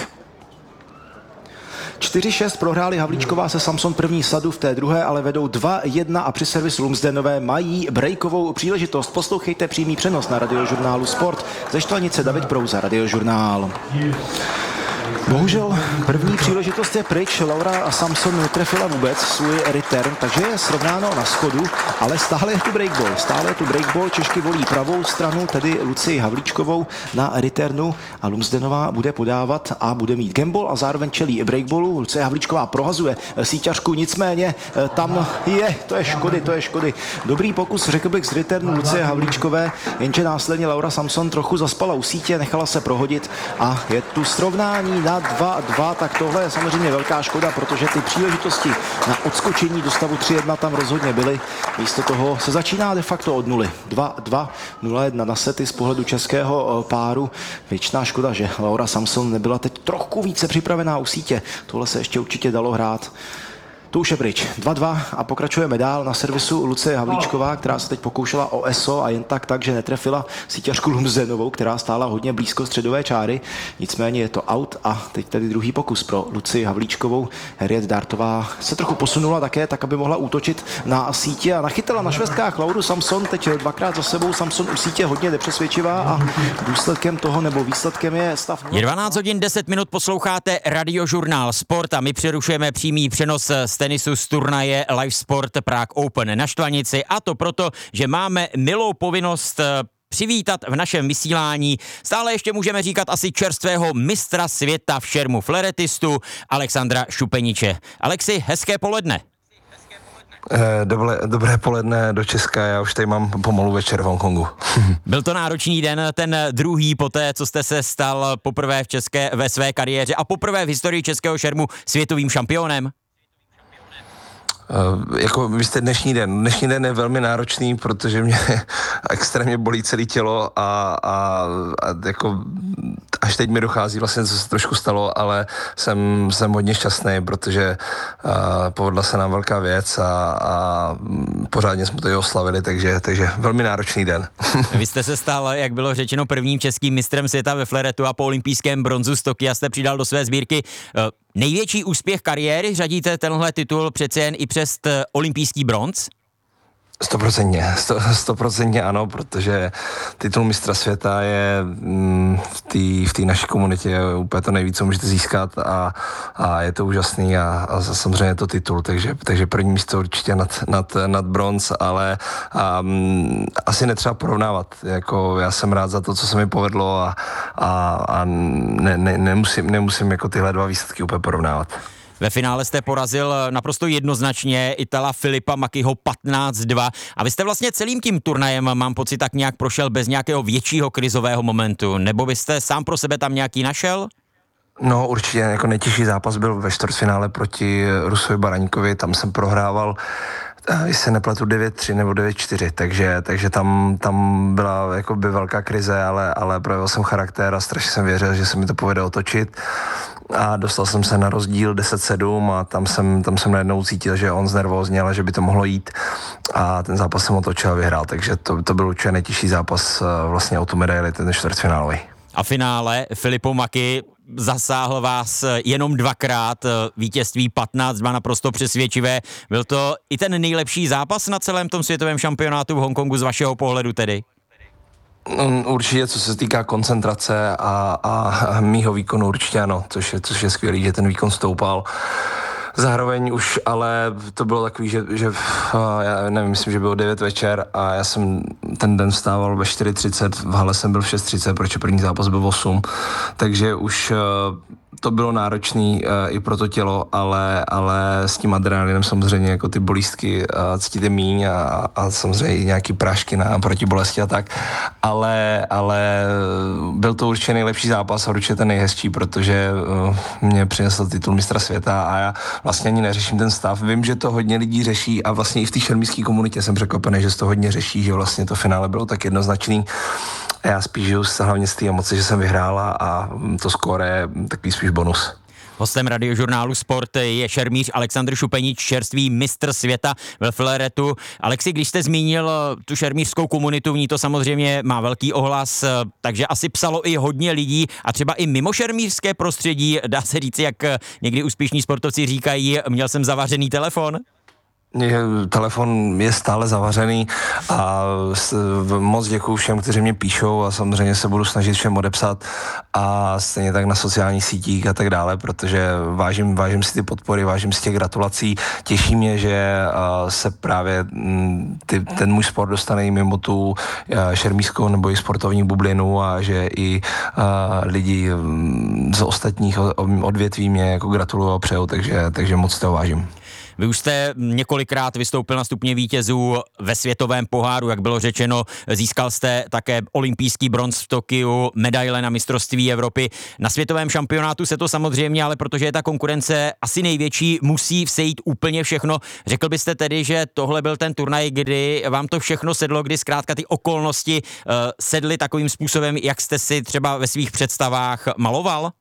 4-6 prohráli Havlíčková se Samson první sadu, v té druhé ale vedou 2-1 a při servisu Lumsdenové mají breakovou příležitost. Poslouchejte přímý přenos na Radiožurnálu Sport. Ze Štvanice David Prouza, Radiožurnál. Bohužel první příležitost je pryč, Laura Samson netrefila vůbec svůj return, takže je srovnáno na schodu, ale stále je tu breakball, Češky volí pravou stranu, tedy Lucii Havlíčkovou na returnu a Lumsdenová bude podávat a bude mít gameball a zároveň čelí breakballu. Lucie Havlíčková prohazuje síťařku, nicméně tam to je škody. Dobrý pokus, řekl bych, z returnu Lucie Havlíčkové, jenže následně Laura Samson trochu zaspala u sítě, nechala se prohodit a je tu srovnání na 2-2, tak tohle je samozřejmě velká škoda, protože ty příležitosti na odskočení do stavu 3-1 tam rozhodně byly. Místo toho se začíná de facto od nuly. 2-2, 0-1 na sety z pohledu českého páru. Věčná škoda, že Laura Samson nebyla teď trochu více připravená u sítě. Tohle se ještě určitě dalo hrát. To už je pryč. 2-2 a pokračujeme dál na servisu Lucie Havlíčková, která se teď pokoušela o ESO a jen tak, že netrefila síťařku Lumsdenovou, která stála hodně blízko středové čáry. Nicméně je to out a teď tedy druhý pokus pro Lucii Havlíčkovou. Harriet Dartová se trochu posunula také, tak aby mohla útočit na sítě a nachytala na švestkách Lauru Samson. Teď dvakrát za sebou Samson u sítě hodně nepřesvědčivá a důsledkem toho nebo výsledkem je stav. Je 12 hodin 10 minut, posloucháte Radiožurnál Sport a my přerušujeme přímý přenos z tenisu z turnaje Live Sport Prague Open na Štvanici, a to proto, že máme milou povinnost přivítat v našem vysílání stále ještě můžeme říkat asi čerstvého mistra světa v šermu fleretistu Alexandra Šupeniče. Alexi, hezké poledne. Dobré poledne do Česka, já už tady mám pomalu večer v Hongkongu. Byl to náročný den, ten druhý poté, co jste se stal poprvé ve své kariéře a poprvé v historii českého šermu světovým šampionem? Jako vy jste dnešní den je velmi náročný, protože mě extrémně bolí celé tělo a jako až teď mi dochází vlastně, co se trošku stalo, ale jsem hodně šťastný, protože povedla se nám velká věc a pořádně jsme to i oslavili, takže velmi náročný den. Vy jste se stal, jak bylo řečeno, prvním českým mistrem světa ve fleretu a po olympijském bronzu z Tokia jste přidal do své sbírky největší úspěch kariéry, řadíte tenhle titul přece jen i přes olympijský bronz? 100% ano, protože titul mistra světa je v té naší komunitě úplně to nejvíc, co můžete získat a je to úžasný a samozřejmě je to titul, takže první místo určitě nad bronz, ale asi netřeba porovnávat, jako já jsem rád za to, co se mi povedlo a nemusím jako tyhle dva výsledky úplně porovnávat. Ve finále jste porazil naprosto jednoznačně Itala Filipa Makiho 15-2 a vy jste vlastně celým tím turnajem, mám pocit, tak nějak prošel bez nějakého většího krizového momentu, nebo byste sám pro sebe tam nějaký našel? No určitě, jako nejtěžší zápas byl ve čtvrtfinále proti Rusovi Baraňkovi, tam jsem prohrával, jestli se nepletu 9-3 nebo 9-4, takže tam byla jakoby velká krize, ale projevil jsem charakter a strašně jsem věřil, že se mi to povede otočit a dostal jsem se na rozdíl 10-7 a tam jsem najednou cítil, že on znervózněl a že by to mohlo jít a ten zápas jsem otočil a vyhrál, takže to byl určitě nejtěžší zápas vlastně o tu medaili, ten čtvrtfinálový. A finále Filipo Maki zasáhl vás jenom dvakrát, vítězství 15-2 naprosto přesvědčivé. Byl to i ten nejlepší zápas na celém tom světovém šampionátu v Hongkongu z vašeho pohledu tedy? Určitě, co se týká koncentrace a mýho výkonu určitě ano, což je skvělý, že ten výkon stoupal. Zároveň už, ale to bylo takový, že já nevím, myslím, že bylo 9 večer a já jsem ten den vstával ve 4:30, v hale jsem byl v 6:30, protože první zápas byl v 8, takže už to bylo náročný i pro to tělo, ale s tím adrenalinem samozřejmě jako ty bolístky cítíte míň a samozřejmě i nějaký prášky na protibolesti a tak, ale byl to určitě nejlepší zápas a určitě ten nejhezčí, protože mě přinesl titul mistra světa a já vlastně ani neřeším ten stav. Vím, že to hodně lidí řeší a vlastně i v té šermířské komunitě jsem překvapený, že se to hodně řeší, že vlastně to finále bylo tak jednoznačný. A já spíš žiju hlavně z té emoce, že jsem vyhrála a to skóre je takový spíš bonus. Hostem Radiožurnálu Sport je šermíř Alexandr Šupenič, čerstvý mistr světa ve fleretu. Alexi, když jste zmínil tu šermířskou komunitu, v ní to samozřejmě má velký ohlas, takže asi psalo i hodně lidí a třeba i mimo šermířské prostředí, dá se říct, jak někdy úspěšní sportovci říkají, měl jsem zavařený telefon? Telefon je stále zavařený a moc děkuju všem, kteří mě píšou a samozřejmě se budu snažit všem odepsat a stejně tak na sociálních sítích a tak dále, protože vážím si ty podpory, vážím si těch gratulací. Těší mě, že se právě ten můj sport dostane i mimo tu šermířskou nebo i sportovní bublinu a že i lidi z ostatních odvětví mě jako gratulují a přejou, takže moc toho vážím. Vy už jste několikrát vystoupil na stupně vítězů ve světovém poháru, jak bylo řečeno, získal jste také olympijský bronz v Tokiu, medaile na mistrovství Evropy. Na světovém šampionátu se to samozřejmě, ale protože je ta konkurence asi největší, musí vsejít úplně všechno. Řekl byste tedy, že tohle byl ten turnaj, kdy vám to všechno sedlo, kdy zkrátka ty okolnosti sedly takovým způsobem, jak jste si třeba ve svých představách maloval?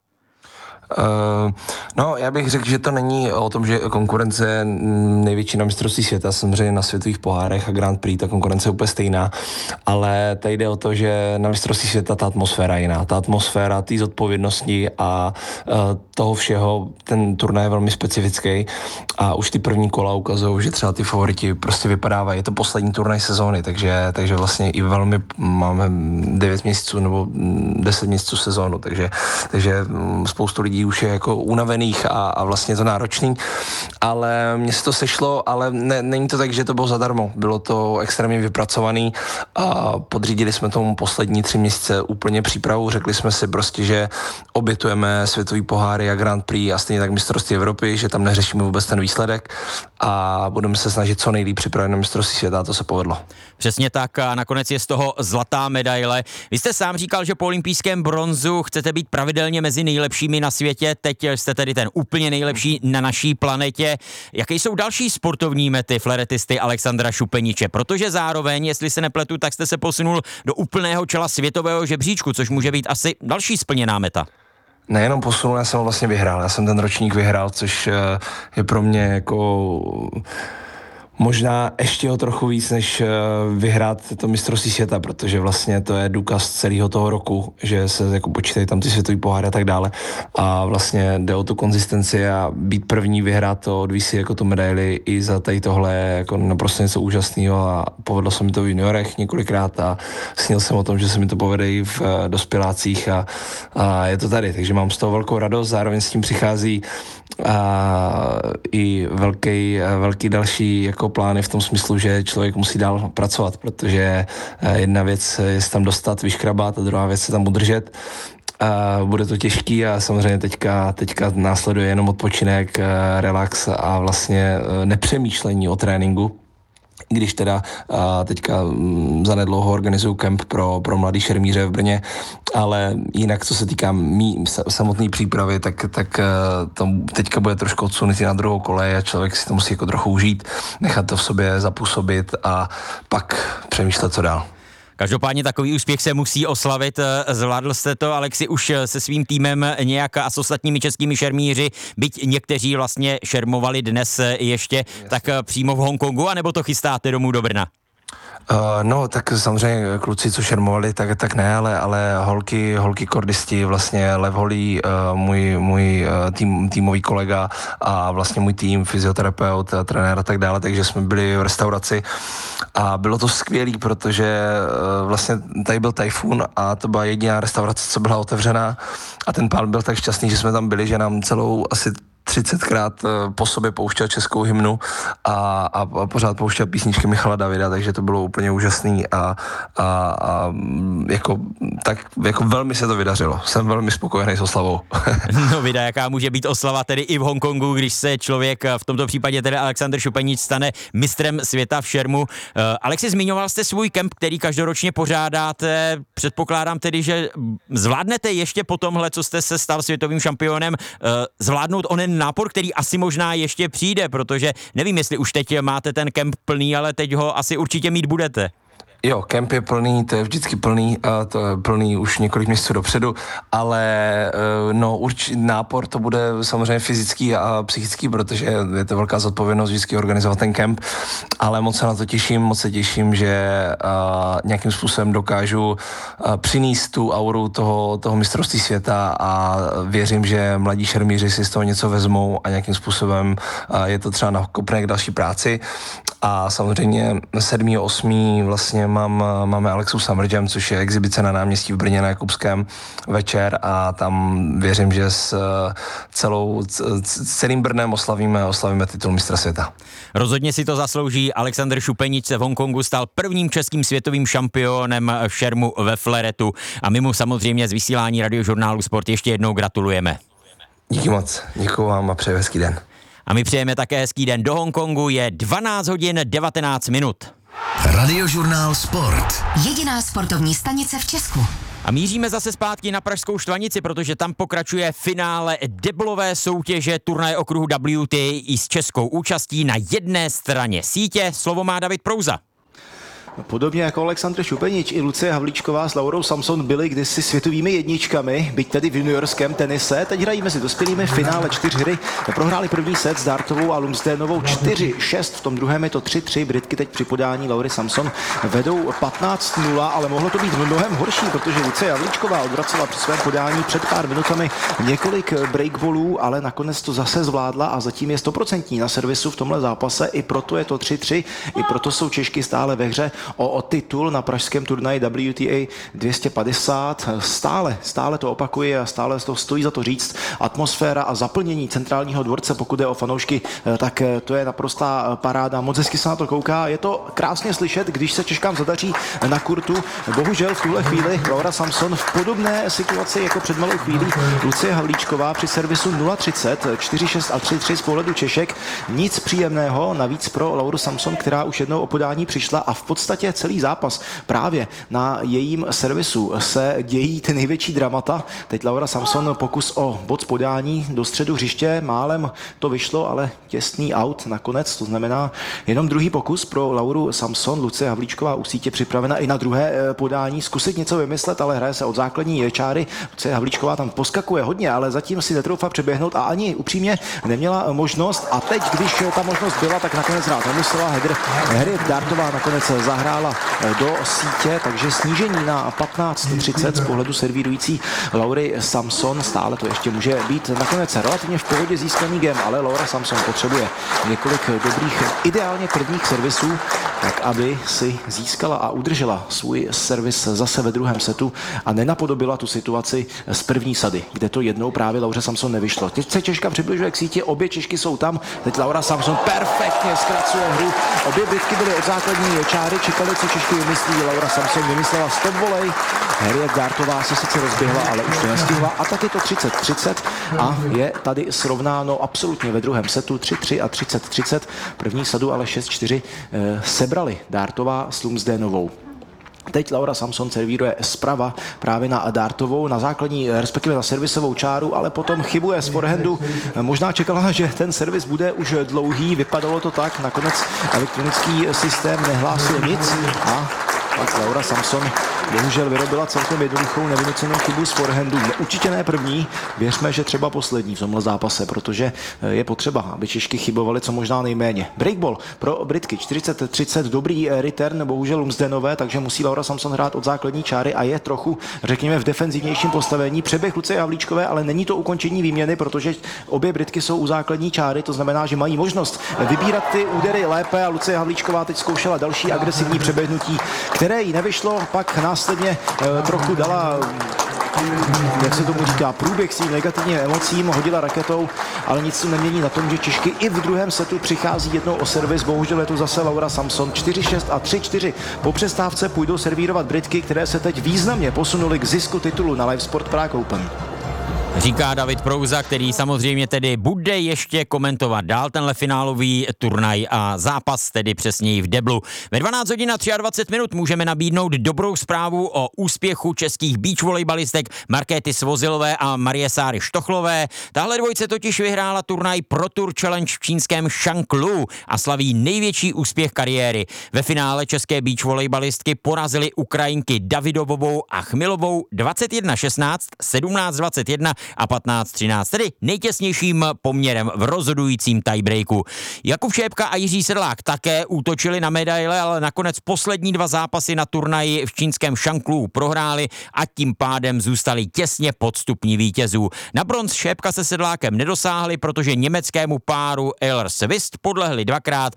No, já bych řekl, že to není o tom, že konkurence je největší na mistrovství světa, samozřejmě na světových pohárech a Grand Prix, ta konkurence je úplně stejná, ale tady jde o to, že na mistrovství světa ta atmosféra je jiná, ta atmosféra té zodpovědnosti a toho všeho, ten turnaj je velmi specifický a už ty první kola ukazují, že třeba ty favoriti prostě vypadávají, je to poslední turnaj sezóny, takže vlastně i velmi máme 9 měsíců nebo 10 měsíců sezónu, takže spoustu lidí už je jako unavených a vlastně to náročný, ale mně se to sešlo, ale není to tak, že to bylo zadarmo. Bylo to extrémně vypracovaný a podřídili jsme tomu poslední 3 měsíce úplně přípravu. Řekli jsme si prostě, že obětujeme světový poháry a Grand Prix a stejně tak mistrovství Evropy, že tam neřešíme vůbec ten výsledek a budeme se snažit co nejlíp připravit na mistrovství světa a to se povedlo. Přesně tak a nakonec je z toho zlatá medaile. Vy jste sám říkal, že po olympijském bronzu chcete být pravidelně mezi nejlepšími na světě, teď jste tedy ten úplně nejlepší na naší planetě. Jaké jsou další sportovní mety fleretisty Alexandra Šupeniče? Protože zároveň, jestli se nepletu, tak jste se posunul do úplného čela světového žebříčku, což může být asi další splněná meta. Nejenom posunul, já jsem ho vlastně vyhrál. Já jsem ten ročník vyhrál, což je pro mě jako možná ještě o trochu víc, než vyhrát to mistrovství světa, protože vlastně to je důkaz celého toho roku, že se jako počítají tam ty světový poháry a tak dále. A vlastně jde o tu konzistenci a být první, vyhrát to, odvísí jako tu medaili i za tady tohle jako naprosto něco úžasného a povedlo se mi to v juniorech několikrát a snil jsem o tom, že se mi to povede i v dospělácích a je to tady, takže mám z toho velkou radost, zároveň s tím přichází i velký další jako plány v tom smyslu, že člověk musí dál pracovat, protože jedna věc je se tam dostat, vyškrabat a druhá věc se tam udržet. Bude to těžký a samozřejmě teďka následuje jenom odpočinek, relax a vlastně nepřemýšlení o tréninku. Když teda teďka zanedlouho organizuju kemp pro mladý šermíře v Brně, ale jinak, co se týká samotné přípravy, tak to teďka bude trošku odsunutý na druhou kolej a člověk si to musí jako trochu užít, nechat to v sobě zapůsobit a pak přemýšlet, co dál. Každopádně takový úspěch se musí oslavit. Zvládl jste to, Alexi, už se svým týmem nějak a s ostatními českými šermíři, byť někteří vlastně šermovali dnes ještě, tak přímo v Hongkongu, anebo to chystáte domů do Brna? No, tak samozřejmě kluci, co šermovali, tak ne, ale holky kordisti, vlastně Lev Holý, můj týmový kolega a vlastně můj tým, fyzioterapeut, trenér a tak dále, takže jsme byli v restauraci a bylo to skvělý, protože vlastně tady byl tajfun a to byla jediná restaurace, co byla otevřená a ten pán byl tak šťastný, že jsme tam byli, že nám celou asi 30krát po sobě pouštěl českou hymnu a pořád pouštěl písničky Michala Davida, takže to bylo úplně úžasný a jako velmi se to vydařilo. Jsem velmi spokojený s oslavou. No vida, jaká může být oslava tedy i v Hongkongu, když se člověk, v tomto případě tedy Alexander Šupenič, stane mistrem světa v šermu. Alexi, zmiňoval jste svůj kemp, který každoročně pořádáte. Předpokládám tedy, že zvládnete ještě po tomhle, co jste se stal světovým šampionem, zvládnout onen nápor, který asi možná ještě přijde, protože nevím, jestli už teď máte ten kemp plný, ale teď ho asi určitě mít budete. Jo, kemp je plný, to je vždycky plný, a to je plný už několik měsíců dopředu, ale no nápor to bude samozřejmě fyzický a psychický, protože je to velká zodpovědnost vždycky organizovat ten kemp, ale moc se na to těším, moc se těším, že nějakým způsobem dokážu přinést tu auru toho mistrovství světa a věřím, že mladí šermíři si z toho něco vezmou a nějakým způsobem je to třeba nakopne k další práci a samozřejmě 7.8. vlastně máme Alexu Summer Jam, což je exibice na náměstí v Brně na Jakubském večer a tam věřím, že s celým Brnem oslavíme titul mistra světa. Rozhodně si to zaslouží. Alexander Šupenič se v Hongkongu stal prvním českým světovým šampionem v šermu ve fleretu a my mu samozřejmě z vysílání Radiožurnálu Sport ještě jednou gratulujeme. Díky moc, děkuju vám a přeji hezký den. A my přejeme také hezký den. Do Hongkongu je 12 hodin 19 minut. Radiožurnál Sport. Jediná sportovní stanice v Česku. A míříme zase zpátky na pražskou Štvanici, protože tam pokračuje finále deblové soutěže turnaje okruhu WTA i s českou účastí na jedné straně sítě. Slovo má David Prouza. Podobně jako Alexandr Šupenič, i Lucie Havlíčková s Laurou Samson byli kdysi světovými jedničkami, byť tedy v juniorském tenise. Teď hrají mezi dospělými v finále 4 hry. Prohráli první set s Dartovou a Lumsdenovou 4-6, v tom druhém je to 3-3. Britky teď při podání Laury Samson vedou 15-0, ale mohlo to být mnohem horší, protože Lucie Havlíčková odvracela při svém podání před pár minutami několik breakballů, ale nakonec to zase zvládla a zatím je 100% na servisu v tomhle zápase. I proto je to 3-3, i proto jsou Češky stále ve hře. o titul na pražském turnaji WTA 250. Stále to opakuje a stále to stojí za to říct. Atmosféra a zaplnění centrálního dvorce, pokud je o fanoušky, tak to je naprostá paráda. Moc hezky se na to kouká. Je to krásně slyšet, když se Češkám zadaří na kurtu. Bohužel v tuhle chvíli Laura Samson v podobné situaci jako před malou chvílí Lucie Havlíčková při servisu 0-30, 4-6 a 3-3 z pohledu Češek. Nic příjemného, navíc pro Lauru Samson, která už jednou o podání přišla a v podstatě celý zápas právě na jejím servisu se dějí ty největší dramata. Teď Laura Samson pokus o bod z podání do středu hřiště, málem to vyšlo, ale těsný out nakonec, to znamená jenom druhý pokus pro Lauru Samson. Lucie Havlíčková u sítě připravena i na druhé podání, zkusit něco vymyslet, ale hraje se od základní čáry. Lucie Havlíčková tam poskakuje hodně, ale zatím si netroufa přeběhnout a ani upřímně neměla možnost. A teď, když ta možnost byla, tak nakonec hrát nemusela. Harriet Dartová nakonec zahrála do sítě, takže snížení na 15-30 z pohledu servírující Laury Samson. Stále to ještě může být nakonec relativně v pohodě získaný game, ale Laura Samson potřebuje několik dobrých, ideálně prvních servisů, tak aby si získala a udržela svůj servis zase ve druhém setu a nenapodobila tu situaci z první sady, kde to jednou právě Lauře Samson nevyšlo. Teď se Češka přibližuje k síti, obě Češky jsou tam, teď Laura Samson perfektně zkracuje hru. Obě Britky byly od základní čáry, čekali, co Češky vymyslí. Laura Samson vymyslela stop volej. Harriet Dartová se sice rozběhla, ale už to nestihla a tak je to 30-30 a je tady srovnáno absolutně ve druhém setu 3-3 a 30-30. První sadu ale 6-4 sebrali Dartová s Lumsdénovou. Teď Laura Samson servíruje zprava právě na Dartovou, na základní, respektive na servisovou čáru, ale potom chybuje z forehandu. Možná čekala, že ten servis bude už dlouhý, vypadalo to tak, nakonec elektronický systém nehlásil nic a pak Laura Samson bohužel vyrobila celkem jednoduchou nevynucenou chybu z forehandu. Určitě ne první, věřme, že třeba poslední v tomhle zápase, protože je potřeba, aby Češky chybovaly co možná nejméně. Breakball pro Britky 40-30, dobrý return, bohužel Lumsdenové, takže musí Laura Samson hrát od základní čáry a je trochu, řekněme, v defenzivnějším postavení. Přeběh Lucie Havlíčkové, ale není to ukončení výměny, protože obě Britky jsou u základní čáry, to znamená, že mají možnost vybírat ty údery lépe a Lucie Havlíčková teď zkoušela další agresivní přeběhnutí, které jí nevyšlo, pak následně trochu dala, jak se tomu říká, průběh svým negativním emocím, hodila raketou, ale nic to nemění na tom, že Češky i v druhém setu přichází jednou o servis. Bohužel je to zase Laura Samson. 4-6 a 3-4 po přestávce půjdou servírovat Britky, které se teď významně posunuly k zisku titulu na Live Sport Prague Open. Říká David Prouza, který samozřejmě tedy bude ještě komentovat dál tenhle finálový turnaj a zápas tedy přesněji v deblu. Ve 12 hodin a 23 minut můžeme nabídnout dobrou zprávu o úspěchu českých beach volejbalistek Markéty Svozilové a Marie Sáry Štochlové. Tahle dvojce totiž vyhrála turnaj Pro Tour Challenge v čínském Šanklu a slaví největší úspěch kariéry. Ve finále české beach volejbalistky porazily Ukrajinky Davidovovou a Chmilovou 21-16, 17-21 a 15-13, tedy nejtěsnějším poměrem v rozhodujícím tiebreaku. Jakub Šépka a Jiří Sedlák také útočili na medaile, ale nakonec poslední dva zápasy na turnaji v čínském Šanklu prohráli a tím pádem zůstali těsně pod stupní vítězů. Na bronz Šépka se Sedlákem nedosáhli, protože německému páru Eller Svist podlehli dvakrát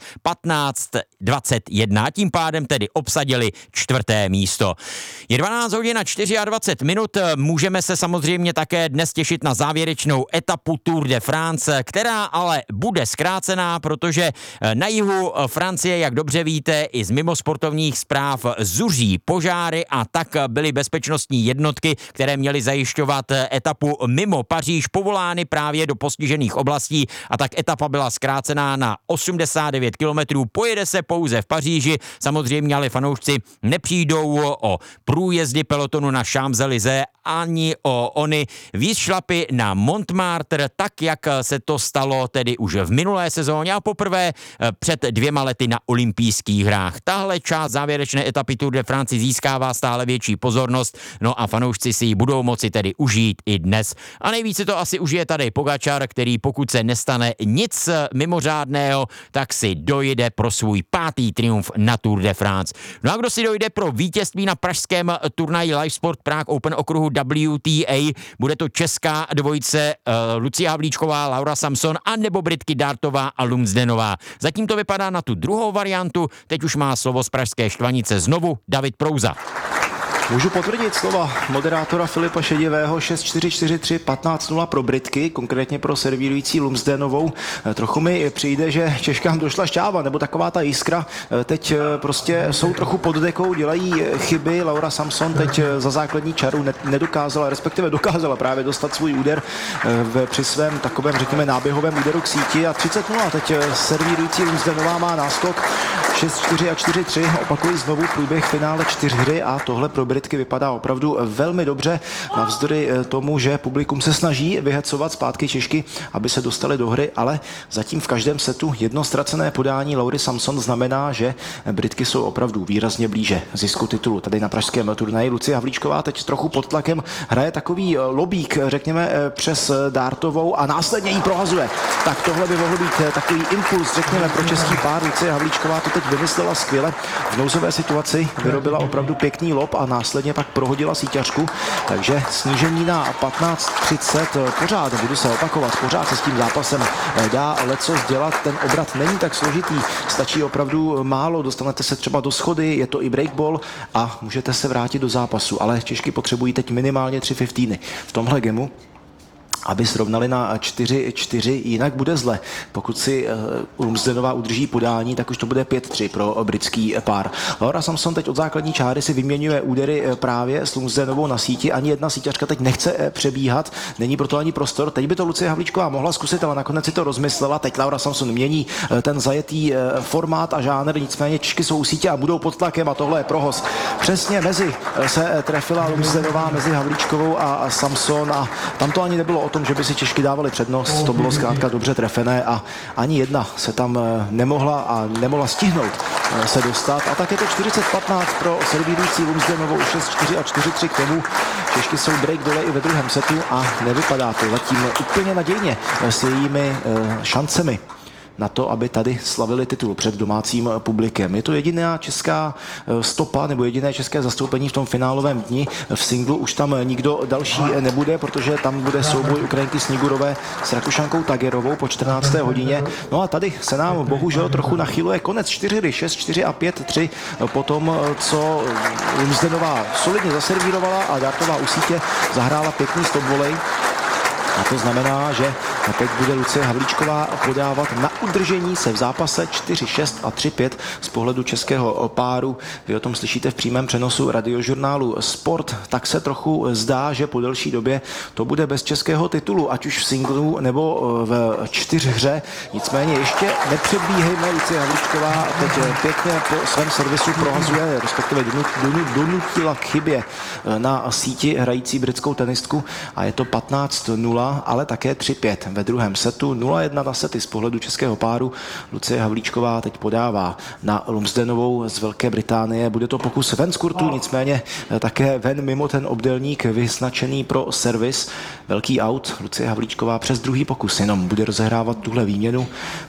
15-21 a tím pádem tedy obsadili čtvrté místo. Je 12 hodin a 24 minut, můžeme se samozřejmě také dnes těšit na závěrečnou etapu Tour de France, která ale bude zkrácená, protože na jihu Francie, jak dobře víte, i z mimosportovních zpráv zuří požáry a tak byly bezpečnostní jednotky, které měly zajišťovat etapu mimo Paříž, povolány právě do postižených oblastí a tak etapa byla zkrácená na 89 kilometrů. Pojede se pouze v Paříži, samozřejmě ale fanoušci nepřijdou o průjezdy pelotonu na Champs-Élysées ani o ony výšlapy na Montmartre, tak jak se to stalo tedy už v minulé sezóně a poprvé před 2 lety na olympijských hrách. Tahle část závěrečné etapy Tour de France získává stále větší pozornost, no a fanoušci si ji budou moci tedy užít i dnes. A nejvíce to asi užije tady Pogačar, který pokud se nestane nic mimořádného, tak si dojde pro svůj 5. triumf na Tour de France. No a kdo si dojde pro vítězství na pražském turnaji Live Sport Prague Open okruhu WTA, bude to český česká dvojice Lucie Havlíčková, Laura Samson a nebo Britky Dartová a Lumsdenová. Zatím to vypadá na tu druhou variantu, teď už má slovo z pražské Štvanice znovu David Prouza. Můžu potvrdit slova moderátora Filipa Šedivého, 6-4-4-3, 15-0 pro Britky, konkrétně pro servírující Lumsdenovou. Trochu mi přijde, že Češkám došla šťáva, nebo taková ta jiskra. Teď prostě jsou trochu pod dekou, dělají chyby. Laura Samson teď za základní čaru nedokázala, respektive dokázala právě dostat svůj úder při svém takovém, řekněme, náběhovém úderu k síti a 30-0. Teď servírující Lumsdenová má náskok 6-4 a 4-3. Opakuji znovu průběh finále 4 hry a tohle pro Britky vypadá opravdu velmi dobře, navzdory tomu, že publikum se snaží vyhecovat zpátky Češky, aby se dostali do hry, ale zatím v každém setu jedno ztracené podání Laury Samson znamená, že Britky jsou opravdu výrazně blíže zisku titulu. Tady na pražském turnaji Lucie Havlíčková teď trochu pod tlakem hraje takový lobík, řekněme, přes Dartovou a následně jí prohazuje. Tak tohle by mohl být takový impuls, řekněme, pro český pár. Lucie Havlíčková to teď vymyslela skvěle. V nouzové situaci vyrobila opravdu pěkný lob a následně pak prohodila síťařku, takže snížení na 15-30, pořád, budu se opakovat, pořád se s tím zápasem dá lecos dělat, ten obrat není tak složitý, stačí opravdu málo, dostanete se třeba do schody, je to i breakball a můžete se vrátit do zápasu, ale Češky potřebují teď minimálně 3 15 v tomhle gemu, aby srovnali na 4-4, jinak bude zle. Pokud si Lumsdenová udrží podání, tak už to bude 5-3 pro britský pár. Laura Samson teď od základní čáry si vyměňuje údery právě s Lumsdenovou na síti. Ani jedna síťařka teď nechce přebíhat, není proto ani prostor. Teď by to Lucie Havlíčková mohla zkusit, ale nakonec si to rozmyslela. Teď Laura Samson mění ten zajetý formát a žánr, nicméně Češky jsou u sítě a budou pod tlakem a tohle je prohoz. Přesně mezi se trefila Lumsdenová, mezi Havlíčkovou a Samson a tam to ani nebylo o tom, že by si Češky dávali přednost, to bylo zkrátka dobře trefené a ani jedna se tam nemohla stihnout se dostat. A tak je to 40-15 pro servírující Lumsdenovou, 6-4 a 4-3 k tomu. Češky jsou break dole i ve druhém setu a nevypadá to zatím úplně nadějně s jejími šancemi na to, aby tady slavili titul před domácím publikem. Je to jediná česká stopa nebo jediné české zastoupení v tom finálovém dni. V singlu už tam nikdo další nebude, protože tam bude souboj Ukrajinky Snigurové s Rakušankou Tagerovou po 14. hodině. No a tady se nám bohužel trochu nachyluje konec 4 hry, 6-4 a 5-3 po tom, co Lumsdenová solidně zaservírovala a Dartová u sítě zahrála pěkný stop volley. A to znamená, že teď bude Lucie Havlíčková podávat na udržení se v zápase 4-6 a 3-5 z pohledu českého páru. Vy o tom slyšíte v přímém přenosu radiožurnálu Sport. Tak se trochu zdá, že po delší době to bude bez českého titulu, ať už v singlu nebo v 4hře. Nicméně ještě nepředbíhejme, Lucie Havlíčková teď pěkně po svém servisu prohazuje, respektive donutila k chybě na síti hrající britskou tenistku a je to 15-0. Ale také 3-5 ve druhém setu, 0-1 na sety z pohledu českého páru. Lucie Havlíčková teď podává na Lumsdenovou z Velké Británie. Bude to pokus ven z kurtu, nicméně také ven mimo ten obdélník vyznačený pro servis. Velký out, Lucie Havlíčková přes druhý pokus jenom bude rozehrávat tuhle výměnu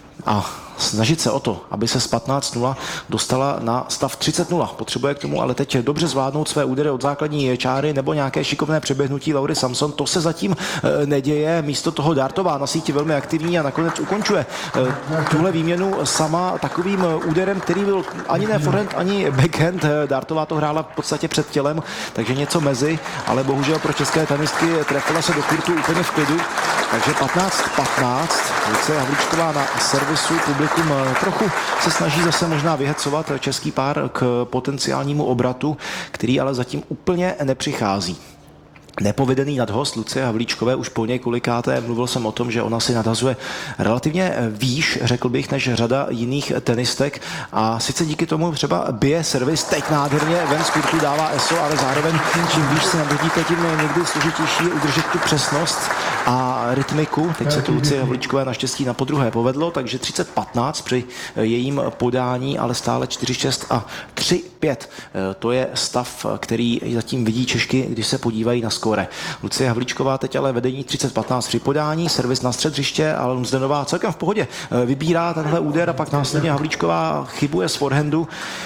a snažit se o to, aby se z 15-0 dostala na stav 30-0. Potřebuje k tomu ale teď dobře zvládnout své údery od základní čáry nebo nějaké šikovné přeběhnutí Laury Samson. To se zatím neděje. Místo toho Dartová na síti velmi aktivní a nakonec ukončuje tuhle výměnu sama takovým úderem, který byl ani ne forehand, ani backhand. Dartová to hrála v podstatě před tělem, takže něco mezi, ale bohužel pro české tenistky trefila se do kurtu úplně v klidu. Takže 15-15. Lucie Havlíčková na servisu, publikum trochu se snaží zase možná vyhecovat český pár k potenciálnímu obratu, který ale zatím úplně nepřichází. Nepovedený nadhost Lucie Havlíčkové už po několikáté, mluvil jsem o tom, že ona si nadhazuje relativně výš, řekl bych, než řada jiných tenistek a sice díky tomu třeba bije servis teď nádherně, ven z kurtu dává ESO, ale zároveň čím výš se nadhodíte, tím někdy složitější je udržet tu přesnost a rytmiku. Teď se to Lucie Havlíčkové naštěstí na podruhé povedlo, takže 30-15 při jejím podání, ale stále 4-6 a 3-5. To je stav, který zatím vidí Češky, když se podívají na skóre. Lucie Havlíčková teď ale vedení 30-15 při podání, servis na střed hřiště, ale Lumsdenová celkem v pohodě vybírá tenhle úder a pak následně Havlíčková chybuje z forehandu.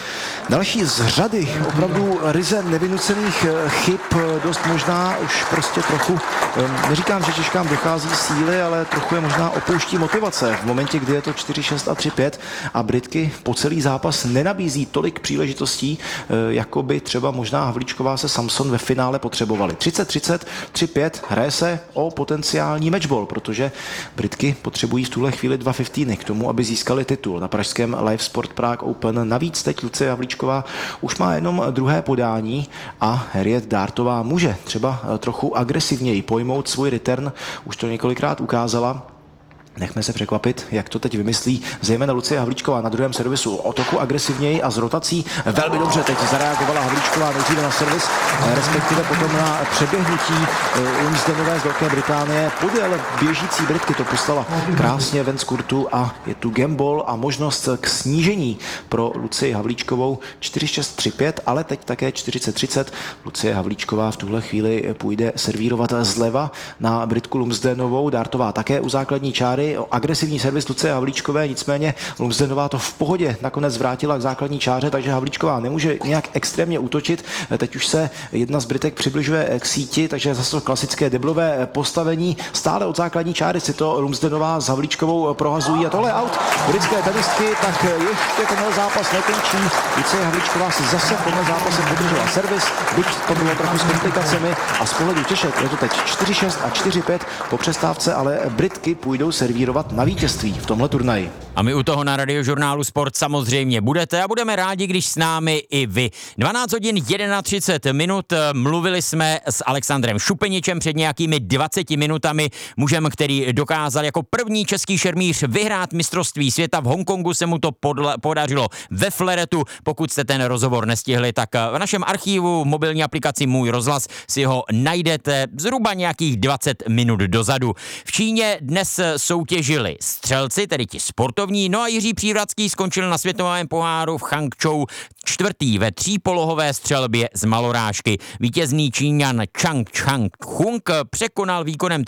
Další z řady opravdu ryze nevynucených chyb, dost možná už prostě trochu, neříkám, že Češkám dochází síly, ale trochu je možná opouští motivace v momentě, kdy je to 4-6 a 3-5 a Britky po celý zápas nenabízí tolik příležitostí, jako by třeba možná Havlíčková se Samson ve finále potřebovali. 30-30, 3-5, hraje se o potenciální matchball, protože Britky potřebují v tuhle chvíli 2 k tomu, aby získali titul na pražském Live Sport Prague Open. Navíc teď Lucie Havlíčková už má jenom druhé podání a Harriet Dartová může třeba trochu agresivněji pojmout svůj return, už to několikrát ukázala. Nechme se překvapit, jak to teď vymyslí zejména Lucie Havlíčková na druhém servisu. O trochu agresivněji a s rotací velmi dobře teď zareagovala Havlíčková nejdříve na servis, respektive potom na přeběhnutí Lumsdenové z Velké Británie. Podél běžící Britky to poslala krásně ven z kurtu a je tu gamble a možnost k snížení pro Lucii Havlíčkovou 4-6-3-5, ale teď také 40-30. Lucie Havlíčková v tuhle chvíli půjde servírovat zleva na Britku Lumsdenovou. Dartová také u základní čáry. Agresivní servis Lucie Havlíčkové, nicméně Lumsdenová to v pohodě nakonec vrátila k základní čáře, takže Havlíčková nemůže nějak extrémně útočit. Teď už se jedna z Britek přibližuje k síti, takže zase klasické deblové postavení. Stále od základní čáry si to Lumsdenová s Havlíčkovou prohazují a tohle out britské tenistky, tak ještě tenhle zápas nekončí. Lucie Havlíčková si zase v tomhle zápase podržela servis, byť to bylo trochu s komplikacemi a z pohledu Češek je to teď 4-6 a 4-5 po přestávce, ale Britky půjdou servírovat na vítězství v tomhle turnaji. A my u toho na Radiožurnálu Sport samozřejmě budete a budeme rádi, když s námi i vy. 12 hodin 31 minut, mluvili jsme s Alexandrem Šupeničem před nějakými 20 minutami, mužem, který dokázal jako první český šermíř vyhrát mistrovství světa. V Hongkongu se mu to podařilo ve Fleretu. Pokud jste ten rozhovor nestihli, tak v našem archivu v mobilní aplikaci Můj rozhlas si ho najdete zhruba nějakých 20 minut dozadu. V Číně dnes soutěžili střelci, tedy ti sportovní, no a Jiří Přívratský skončil na světovém poháru v Changchou čtvrtý ve třípolohové střelbě z malorážky. Vítězný Číňan Chang Chang-Hung překonal výkonem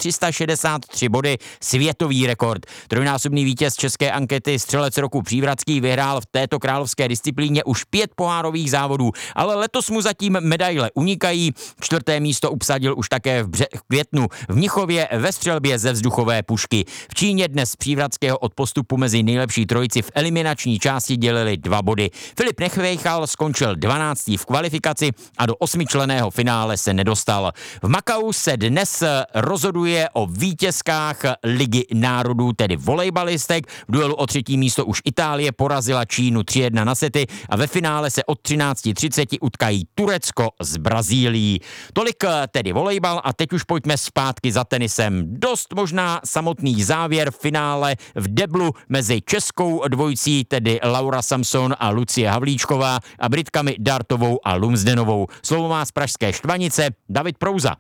363 body světový rekord. Trojnásobný vítěz české ankety střelec roku Přívratský vyhrál v této královské disciplíně už 5 pohárových závodů, ale letos mu zatím medaile unikají. Čtvrté místo obsadil už také v květnu v Mnichově ve střelbě ze vzduchové pušky. V Číně dnes Přívratského od postupu mezi nejlepší trojici v eliminační části dělili 2 body. Filip Nechvejchal skončil 12. v kvalifikaci a do 8členného finále se nedostal. V Makau se dnes rozhoduje o vítězkách Ligy národů, tedy volejbalistek. V duelu o 3. místo už Itálie porazila Čínu 3-1 na sety a ve finále se od 13:30 utkají Turecko s Brazílií. Tolik tedy volejbal a teď už pojďme zpátky za tenisem. Dost možná samotný závěr finále v deblu mezi českou dvojicí, tedy Laura Samson a Lucie Havlíčková a Britkami Dartovou a Lumsdenovou. Slovo má z pražské Štvanice David Prouza.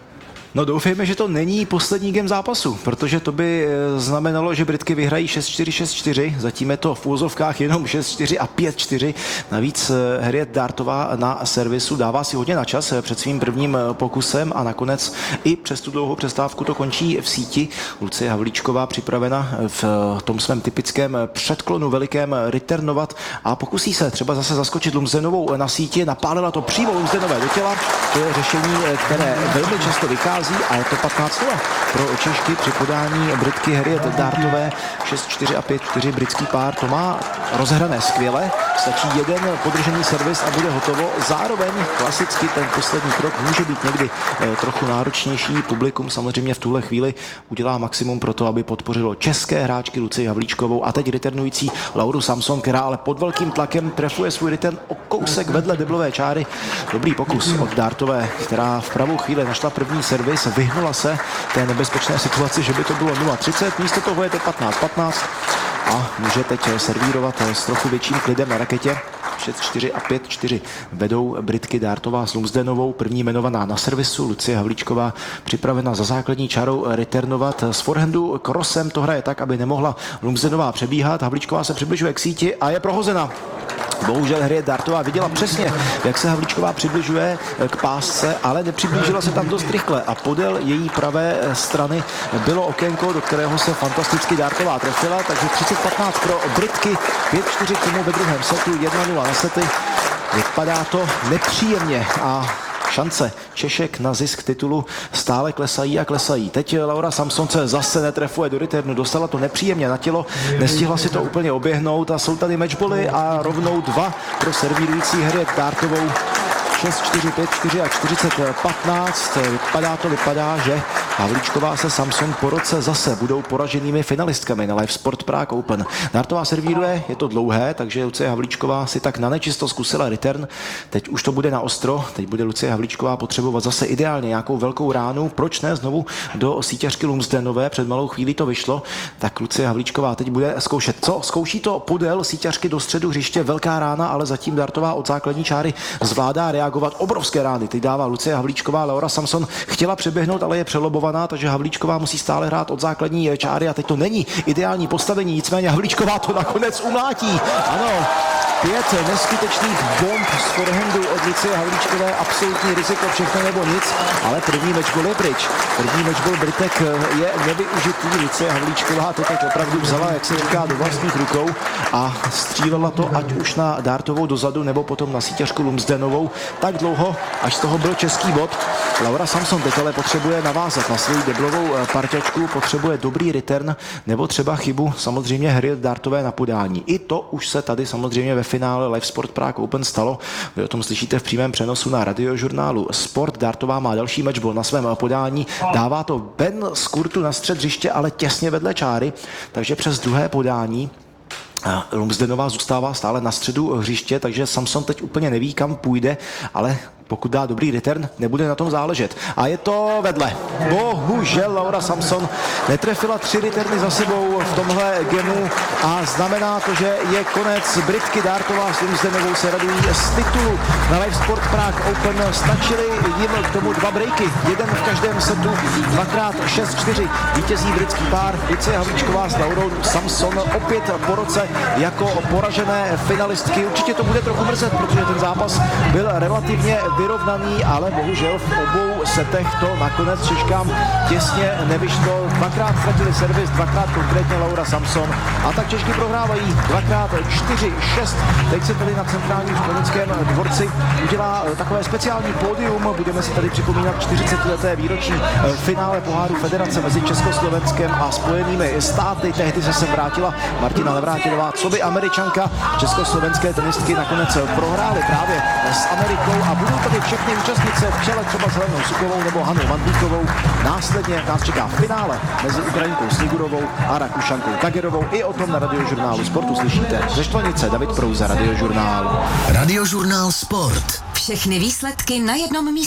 No doufejme, že to není poslední game zápasu, protože to by znamenalo, že Britky vyhrají 6-4, 6-4, zatím je to v úvozovkách jenom 6-4 a 5-4. Navíc Harriet Dartová na servisu dává si hodně na čas před svým prvním pokusem a nakonec i přes tu dlouhou přestávku to končí v síti. Lucie Havlíčková připravena v tom svém typickém předklonu velikém returnovat a pokusí se třeba zase zaskočit Lumsdenovou na síti, napálila to přímo Lumsdenové do těla, to je řešení, které velmi často vychází a je to 15-0 pro Češky při podání Britky Harriet Dartové 6-4 a 5-4 britský pár. To má rozhrané skvěle, stačí jeden podržený servis a bude hotovo. Zároveň klasicky ten poslední krok může být někdy trochu náročnější. Publikum samozřejmě v tuhle chvíli udělá maximum pro to, aby podpořilo české hráčky Lucii Havlíčkovou a teď returnující Lauru Samson, která ale pod velkým tlakem trefuje svůj return o kousek vedle deblové čáry. Dobrý pokus od Dartové, která v pravou chvíli našla první servis, vyhnula se té nebezpečné situaci, že by to bylo 0-30, místo toho je to 15-15 a může teď servírovat s trochu větším klidem na raketě. 6-4 a 5-4 vedou Britky Dartová s Lumsdenovou, první jmenovaná na servisu, Lucie Havlíčková připravena za základní čarou returnovat z forehandu krosem, to hraje tak, aby nemohla Lumsdenová přebíhat, Havlíčková se přibližuje k síti a je prohozena. Bohužel Harriet Dartová viděla přesně, jak se Havlíčková přibližuje k pásce, ale nepřiblížila se tam dost rychle a podél její pravé strany bylo okénko, do kterého se fantasticky Dartová trefila, takže 30-15 pro Britky, 5-4 k tomu ve druhém setu, 1-0 na sety. Vypadá to nepříjemně a šance Češek na zisk titulu stále klesají a klesají. Teď Laura Samson se zase netrefuje do returnu, dostala to nepříjemně na tělo, nestihla si to úplně oběhnout a jsou tady matchboly a rovnou 2 pro servírující Harriet Dartovou. 6-4, 5-4 a 40-15. Vypadá, že Havlíčková se Samson po roce zase budou poraženými finalistkami na Live Sport Prague Open. Dartová servíruje, je to dlouhé, takže Lucie Havlíčková si tak na nečisto zkusila return. Teď už to bude na ostro, teď bude Lucie Havlíčková potřebovat zase ideálně nějakou velkou ránu. Proč ne znovu do síťařky Lumsdenové? Před malou chvílí to vyšlo. Tak Lucie Havlíčková teď bude zkoušet. Co? Zkouší to podél síťařky do středu hřiště, velká rána, ale zatím Dartová od základní čáry zvládá reagovat. Obrovské rány teď dává Lucie Havlíčková. Laura Samson chtěla přeběhnout, ale je přelobovaná, takže Havlíčková musí stále hrát od základní čáry a teď to není ideální postavení, nicméně Havlíčková to nakonec umlátí. Ano, 5 neskutečných bomb z forehandu od Lucie Havlíčkové, absolutní riziko, všechno nebo nic, ale první matchball je pryč. První matchball Britek je nevyužitý. Lucie Havlíčková to teď opravdu vzala, jak se říká, do vlastních rukou a střílela to ať už na Dartovou dozadu nebo potom na síťařku Lumsdenovou tak dlouho, až z toho byl český bod. Laura Samson teď ale potřebuje navázat na svou deblovou parťačku, potřebuje dobrý return nebo třeba chybu samozřejmě Harriet Dartové na podání. I to už se tady samozřejmě ve finále Live Sport Prague Open stalo. Vy o tom slyšíte v přímém přenosu na radiožurnálu Sport. Dartová má další matchball na svém podání. Dává to Ben z kurtu na střed hřiště, ale těsně vedle čáry, takže přes druhé podání Lumsdenová zůstává stále na středu hřiště, takže Samson teď úplně neví, kam půjde, ale pokud dá dobrý return, nebude na tom záležet. A je to vedle. Bohužel Laura Samson netrefila 3 returny za sebou v tomhle gemu a znamená to, že je konec. Britky Dartová s Lumsdenovou se radují z titulu na Live Sport Prague Open. Stačily jim k tomu 2 breaky, jeden v každém setu, 2x6-4. Vítězí britský pár Lucie Havlíčková s Laurou Samson opět po roce jako poražené finalistky. Určitě to bude trochu mrzet, protože ten zápas byl relativně vyrovnaný, ale bohužel v obou setech to nakonec Češkám těsně nevyšlo. 2krát ztratili servis, 2krát konkrétně Laura Samson a tak Češky prohrávají 2x4-6. Teď se tady na centrálním školnickém dvorci udělá takové speciální pódium. Budeme si tady připomínat 40leté výročí finále poháru federace mezi Československem a Spojenými státy. Tehdy se sem vrátila Martina Navrátilová, co by Američanka. Československé tenistky nakonec prohrály právě s Amerikou a budou tady všechny účastnice v čele třeba s Helenou Sukovou nebo Hanou Mandlíkovou. Následně nás čeká finále mezi Ukrajinkou Snigurovou a Rakušankou Tagerovou. I o tom na Radiožurnálu Sportu slyšíte ze Štvanice. David Prouza, Radiožurnál. Radiožurnál Sport. Všechny výsledky na jednom místě.